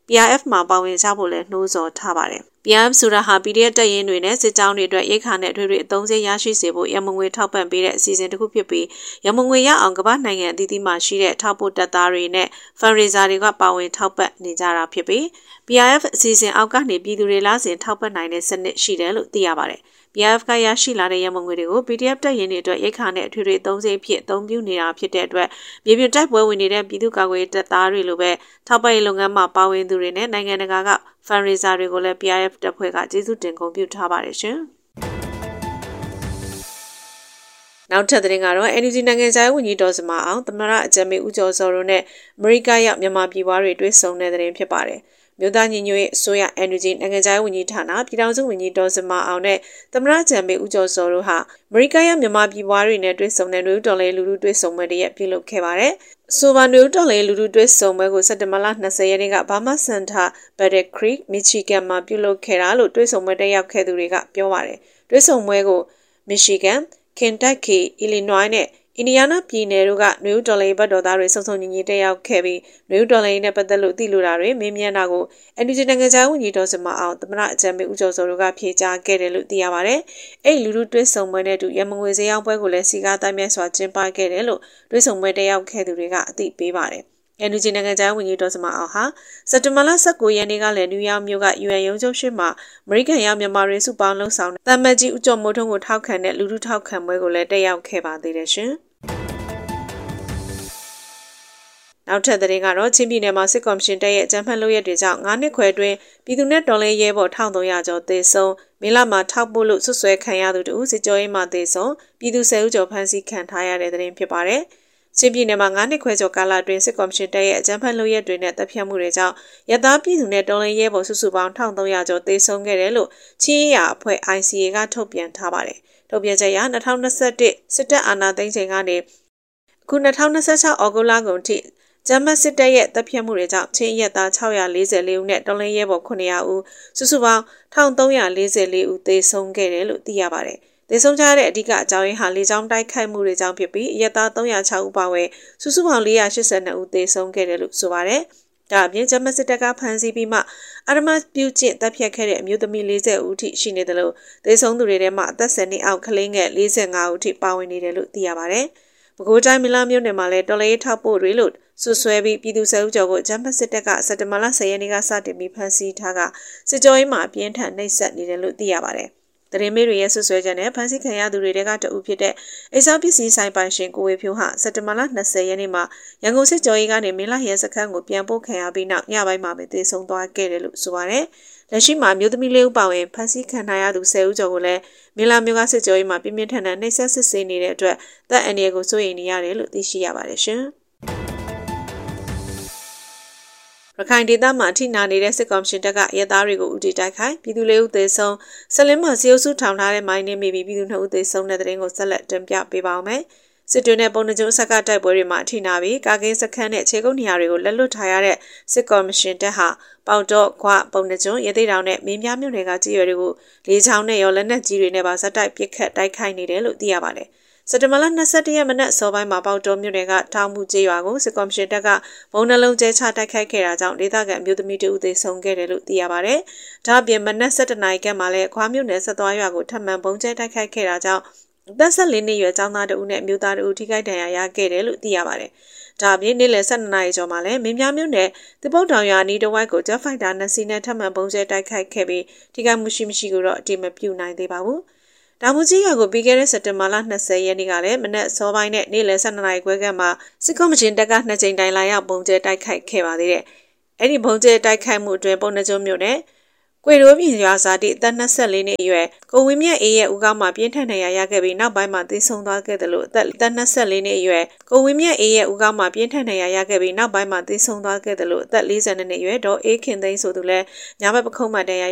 P R F မှာပါဝင်ကြဖို့လည်းနှိုးဆော်ထားပါတယ်။ P R F ဆိုတာဟာ P D F တပ်ရင်းတွေနဲ့စစ်ကြောင်းတွေအတွက်ရိတ်ခါနဲ့အထွေထွေအသုံးစရိတ်ရရှိစေဖို့ရမုံငွေထောက်ပံ့ပေးတဲ့အစီအစဉ်တစ်ခုဖြစ်ပြီးရမုံငွေရအောင်ကမ္ဘာနိုင်ငံအသီးသီးမှာရှိတဲ့ထောက်ပို့တပ်သားတွေနဲ့ fundraiser တွေကပါဝင်ထောက်ပံ့နေကြတာဖြစ်ပြီး P R F အစီအစဉ်အောက်ကနေပြည်သူတွေလားစဉ်ထောက်ပံ့နိုင်တဲ့စနစ်ရှိတယ်လို့သိရပါတယ်။ P R F ကရရှိလာတဲ့ရမုံငွေတွေကို P D F တပ်ရင်းတွေအတွက်ရိတ်ခါနဲ့အထွေထွေအသုံးစရိတ်ဖြစ်အသုံးပြုနေတာဖြစ်တဲ့အတွက်မြေပြင်တိုက်ပွဲဝင်နေတဲ့ပြည်သူ့ကာကွယ်တပ်သားတွေလိုပဲထောက်ပံ့ရေးလုပ်ငန်းမှာပါဝင်သူတွေနဲ့နိုင်ငံတကာက fundraiser တွေကိုလည်း P R F တပ်ဖွဲ့ကကျေးဇူးတင်ဂုဏ်ပြုထားပါတယ်ရှင်။နောက်ထပ်သတင်းကတော့ N U G နိုင်ငံခြားရေးဝန်ကြီးဒေါ်စမာအောင်သမ္မတအကြံပေးဦးကျော်စောတို့နဲ့အမေရိကရောက်မြန်မာပြည်ပွားတွေတွေ့ဆုံတဲ့သတင်းဖြစ်ပါတယ်။မြို့သားညီညွတ်ရေးအစိုးရ N U G နိုင်ငံခြားရေးဝန်ကြီးဌာနပြည်ထောင်စုဝန်ကြီးဒေါ်စမာအောင်နဲ့သမ္မတအကြံပေးဦးကျော်စောတို့ဟာအမေရိကရောက်မြန်မာပြည်ပွားတွေနဲ့တွေ့ဆုံတဲ့နယူးဒေါ်လေးလူလူတွေ့ဆုံပွဲတရက်ပြုလုပ်ခဲ့ပါတယ်။ဆိုပါနယူးဒေါ်လေးလူလူတွေ့ဆုံပွဲကိုစက်တင်ဘာလ၂၀ရက်နေ့ကဘာမာစင်တာဘက်ဒက်ခရီးမီချီဂန်မှာပြုလုပ်ခဲ့တာလို့တွေ့ဆုံပွဲတက်ရောက်ခဲ့သူတွေကပြောပါတယ်။တွေ့ဆုံပွဲကိုမီချီဂန်ခင်တက်ကီအီလီနွိုင်းနဲ့အင်ဒီယားနားပြည်နယ်တို့ကနယူးဒေါ်လေးဘတ်တော်သားတွေစုံစုံညီညီတက်ရောက်ခဲ့ပြီးနယူးဒေါ်လေးနဲ့ပတ်သက်လို့သိလိုတာတွေမေးမြန်းတာကို N U G နိုင်ငံခြားဝန်ကြီးဒေါ်စမာအောင်သမ္မတအကြံပေးဦးကျော်စောတို့ကဖြေကြားခဲ့တယ်လို့သိရပါတယ်။အဲ့လူလူတွဲဆုံပွဲနဲ့အတူရမငွေစရောင်းပွဲကိုလည်းစီကားတိုင်းမြတ်စွာကျင်းပခဲ့တယ်လို့တွဲဆုံပွဲတက်ရောက်ခဲ့သူတွေကအသိပေးပါတယ်။ N U G နိုင်ငံခြားဝန်ကြီးဒေါ်စမာအောင်ဟာစက်တင်ဘာလ၁၉ရက်နေ့ကလည်းနယူးယောက်မြို့က U N ရုံးချုပ်ရှိမှာအမေရိကန်ရောက်မြန်မာတွေစုပေါင်းလှုပ်ဆောင်တဲ့တမ္မတ်ကြီးဦးကျော်မိုးထွန်းကိုထောက်ခံတဲ့လူထုထောက်ခံပွဲကိုလည်းတက်ရောက်ခဲ့ပါသေးတယ်ရှင်။နောက်ထပ်သတင်းကတော့ချင်းပြည်နယ်မှာစစ်ကော်မရှင်တပ်ရဲ့အကြမ်းဖက်လုပ်ရက်တွေကြောင့်၅နှစ်ခွဲအတွင်းပြည်သူနဲ့တော်လှန်ရေးဘော်၁၃၀၀ကျော်သေဆုံးမေလမှာထောက်ပို့လို့ဆွဆွဲခံရသူတို့စစ်ကြောရေးမှာသေဆုံးပြည်သူ၁၀ဦးကျော်ဖမ်းဆီးခံထားရတဲ့သတင်းဖြစ်ပါတယ်။ချင်းပြည်နယ်မှာ၅နှစ်ခွဲကျော်ကာလအတွင်းစစ်ကော်မရှင်တပ်ရဲ့အကြမ်းဖက်လုပ်ရက်တွေနဲ့တပ်ဖြတ်မှုတွေကြောင့်ရသားပြည်သူနဲ့တော်လှန်ရေးဘော်စုစုပေါင်း၁၃၀၀ကျော်သေဆုံးခဲ့တယ်လို့ချင်းရအဖွဲ့ I C A ကထုတ်ပြန်ထားပါတယ်။ထုတ်ပြန်ချက်အရ၂၀၂၁စစ်တပ်အာဏာသိမ်းချိန်ကနေအခု၂၀၂၆ဩဂုတ်လကုန်ထိဂျမတ်စစ်တပ်ရဲ့တပ်ဖြတ်မှုတွေကြောင့်ချင်းရက်သား၆၄၄ဦးနဲ့တော်လှန်ရေးဘော်၉၀၀ဦးစုစုပေါင်း၁၃၄၄ဦးသေဆုံးခဲ့တယ်လို့သိရပါတယ်။သေဆုံးကြတဲ့အဓိကအကြောင်းရင်းဟာလေကြောင်းတိုက်ခိုက်မှုတွေကြောင့်ဖြစ်ပြီးရက်သား၃၀၆ဦးပါဝင်စုစုပေါင်း၄၈၂ဦးသေဆုံးခဲ့တယ်လို့ဆိုပါတယ်။ဒါအပြင်ဂျမတ်စစ်တပ်ကဖမ်းဆီးပြီးမှအာရမပြုကျင့်တပ်ဖြတ်ခဲ့တဲ့အမျိုးသမီး၄၀ဦးထိရှိနေတယ်လို့သေဆုံးသူတွေထဲမှာအသက်၁၀နှစ်အောက်ကလေးငယ်၄၅ဦးထိပါဝင်နေတယ်လို့သိရပါတယ်။ပဲခူးတိုင်းမလာမြို့နယ်မှာလည်းတော်လေးထောက်ပို့တွေလို့ဆွဆွဲပြီးပြည်သူ၁၀ဦးကျော်ကိုဂျမတ်စစ်တပ်ကစက်တင်ဘာလ၁၀ရက်နေ့ကစတင်ပြီးဖမ်းဆီးထားကစစ်ကြောရေးမှာအပြင်းထန်နှိပ်စက်နေတယ်လို့သိရပါတယ်။သတင်းမေးတွေရဲ့ဆွဆွဲချက်နဲ့ဖမ်းဆီးခံရသူတွေတဲကတအုပ်ဖြစ်တဲ့အိစာပစ္စည်းဆိုင်ပိုင်ရှင်ကိုဝေဖြိုးဟာစက်တင်ဘာလ၂၀ရက်နေ့မှာရန်ကုန်စစ်ကြောရေးကနေမင်းလာရဲစခန်းကိုပြန်ပို့ခံရပြီးနောက်ညပိုင်းမှာပဲသေဆုံးသွားခဲ့တယ်လို့ဆိုပါတယ်။လက်ရှိမှာမျိုးသမီးလေးဦးပါဝင်ဖမ်းဆီးခံထားရသူ၁၀ဦးကျော်ကိုလည်းမင်းလာမျိုးကစစ်ကြောရေးမှာပြင်းပြင်းထန်ထန်နှိပ်စက်စစ်ဆေးနေတဲ့အတွက်တပ်အန်ဒီကိုစိုးရိမ်နေရတယ်လို့သိရှိရပါတယ်ရှင်။ရခိုင်ဒေသမှာအထိနာနေတဲ့စစ်ကောင်ရှင်တပ်ကရဲသားတွေကိုဦးတည်တိုက်ခိုက်ပြည်သူလေးဦးသေဆုံးဆက်လင်းမှာစီအုပ်စုထောင်ထားတဲ့မိုင်းနှင်းမိပြီးပြည်သူနှစ်ဦးသေဆုံးတဲ့တဲ့ရင်ကိုဆက်လက်တင်ပြပေးပါောင်းမယ်။စစ်တွင်းနဲ့ပုံနှကျုံဆက်ကတိုက်ပွဲတွေမှာအထိနာပြီးကာကင်းစခန်းနဲ့ခြေကုပ်နေရာတွေကိုလက်လွတ်ထားရတဲ့စစ်ကောင်ရှင်တပ်ဟာပေါတော့ခွပုံနှကျုံရဲသိတောင်နဲ့မင်းပြားမြို့နယ်ကကြီးရွယ်တွေကိုလေးချောင်းနဲ့ရောလက်နက်ကြီးတွေနဲ့ပါဇက်တိုက်ပစ်ခတ်တိုက်ခိုက်နေတယ်လို့သိရပါတယ်။စက်တင်ဘာလ၂၁ရက်မနက်စောပိုင်းမှာပေါတော်မြို့နယ်ကထောင်မှုကျေးရွာကိုစစ်ကော်မရှင်တပ်ကဘုံနှလုံးကျဲချတိုက်ခိုက်ခဲ့တာကြောင့်ဒေသခံအမျိုးသမီးတဦးသေဆုံးခဲ့တယ်လို့သိရပါတယ်။ဒါ့အပြင်မနက်၁၁နာရီခန့်မှာလည်းခွာမြို့နယ်ဆက်သွားရွာကိုထပ်မံဘုံကျဲတိုက်ခိုက်ခဲ့တာကြောင့်အသက်၁၄နှစ်ရွယ်ကျောင်းသားတဦးနဲ့အမျိုးသားတဦးထိခိုက်ဒဏ်ရာရခဲ့တယ်လို့သိရပါတယ်။ဒါ့အပြင်နေ့လယ်၁၂နာရီကျော်မှာလည်းမင်းပြားမြို့နယ်တပုတ်တောင်ရွာအနီးတစ်ဝိုက်ကိုဂျက်ဖိုက်တာနှစ်စီးနဲ့ထပ်မံဘုံကျဲတိုက်ခိုက်ခဲ့ပြီးထိခိုက်မှုရှိမရှိကိုတော့အတိမပြုနိုင်သေးပါဘူး။ဒါမှကြီးရွာကိုပြီးခဲ့တဲ့စက်တင်ဘာလ၂၀ရက်နေ့ကလည်းမနက်စောပိုင်းနဲ့နေ့လယ်၁၂နာရီခွဲခန့်မှာစစ်ကော်မရှင်တပ်ကနှစ်ကြိမ်တိုင်လာရောက်ဘုံကျဲတိုက်ခိုက်ခဲ့ပါသေးတယ်။အဲ့ဒီဘုံကျဲတိုက်ခိုက်မှုအတွင်းပုံနှကျုံမြို့နယ်ကွေရိုးပြင်ရွာစာတိအသက်၂၄နှစ်အရွယ်ကိုဝင်းမြတ်အေးရဲ့ဦးခေါင်းမှာပြင်းထန်ဒဏ်ရာရခဲ့ပြီးနောက်ပိုင်းမှာသေဆုံးသွားခဲ့တယ်လို့အသက်၂၄နှစ်အရွယ်ကိုဝင်းမြတ်အေးရဲ့ဦးခေါင်းမှာပြင်းထန်ဒဏ်ရာရခဲ့ပြီးနောက်ပိုင်းမှာသေဆုံးသွားခဲ့တယ်လို့အသက်၄၂နှစ်အရွယ်ဒေါ်အေးခင်သိန်းဆိုသူလည်းညာဘက်ပခုံးမှာဒဏ်ရာ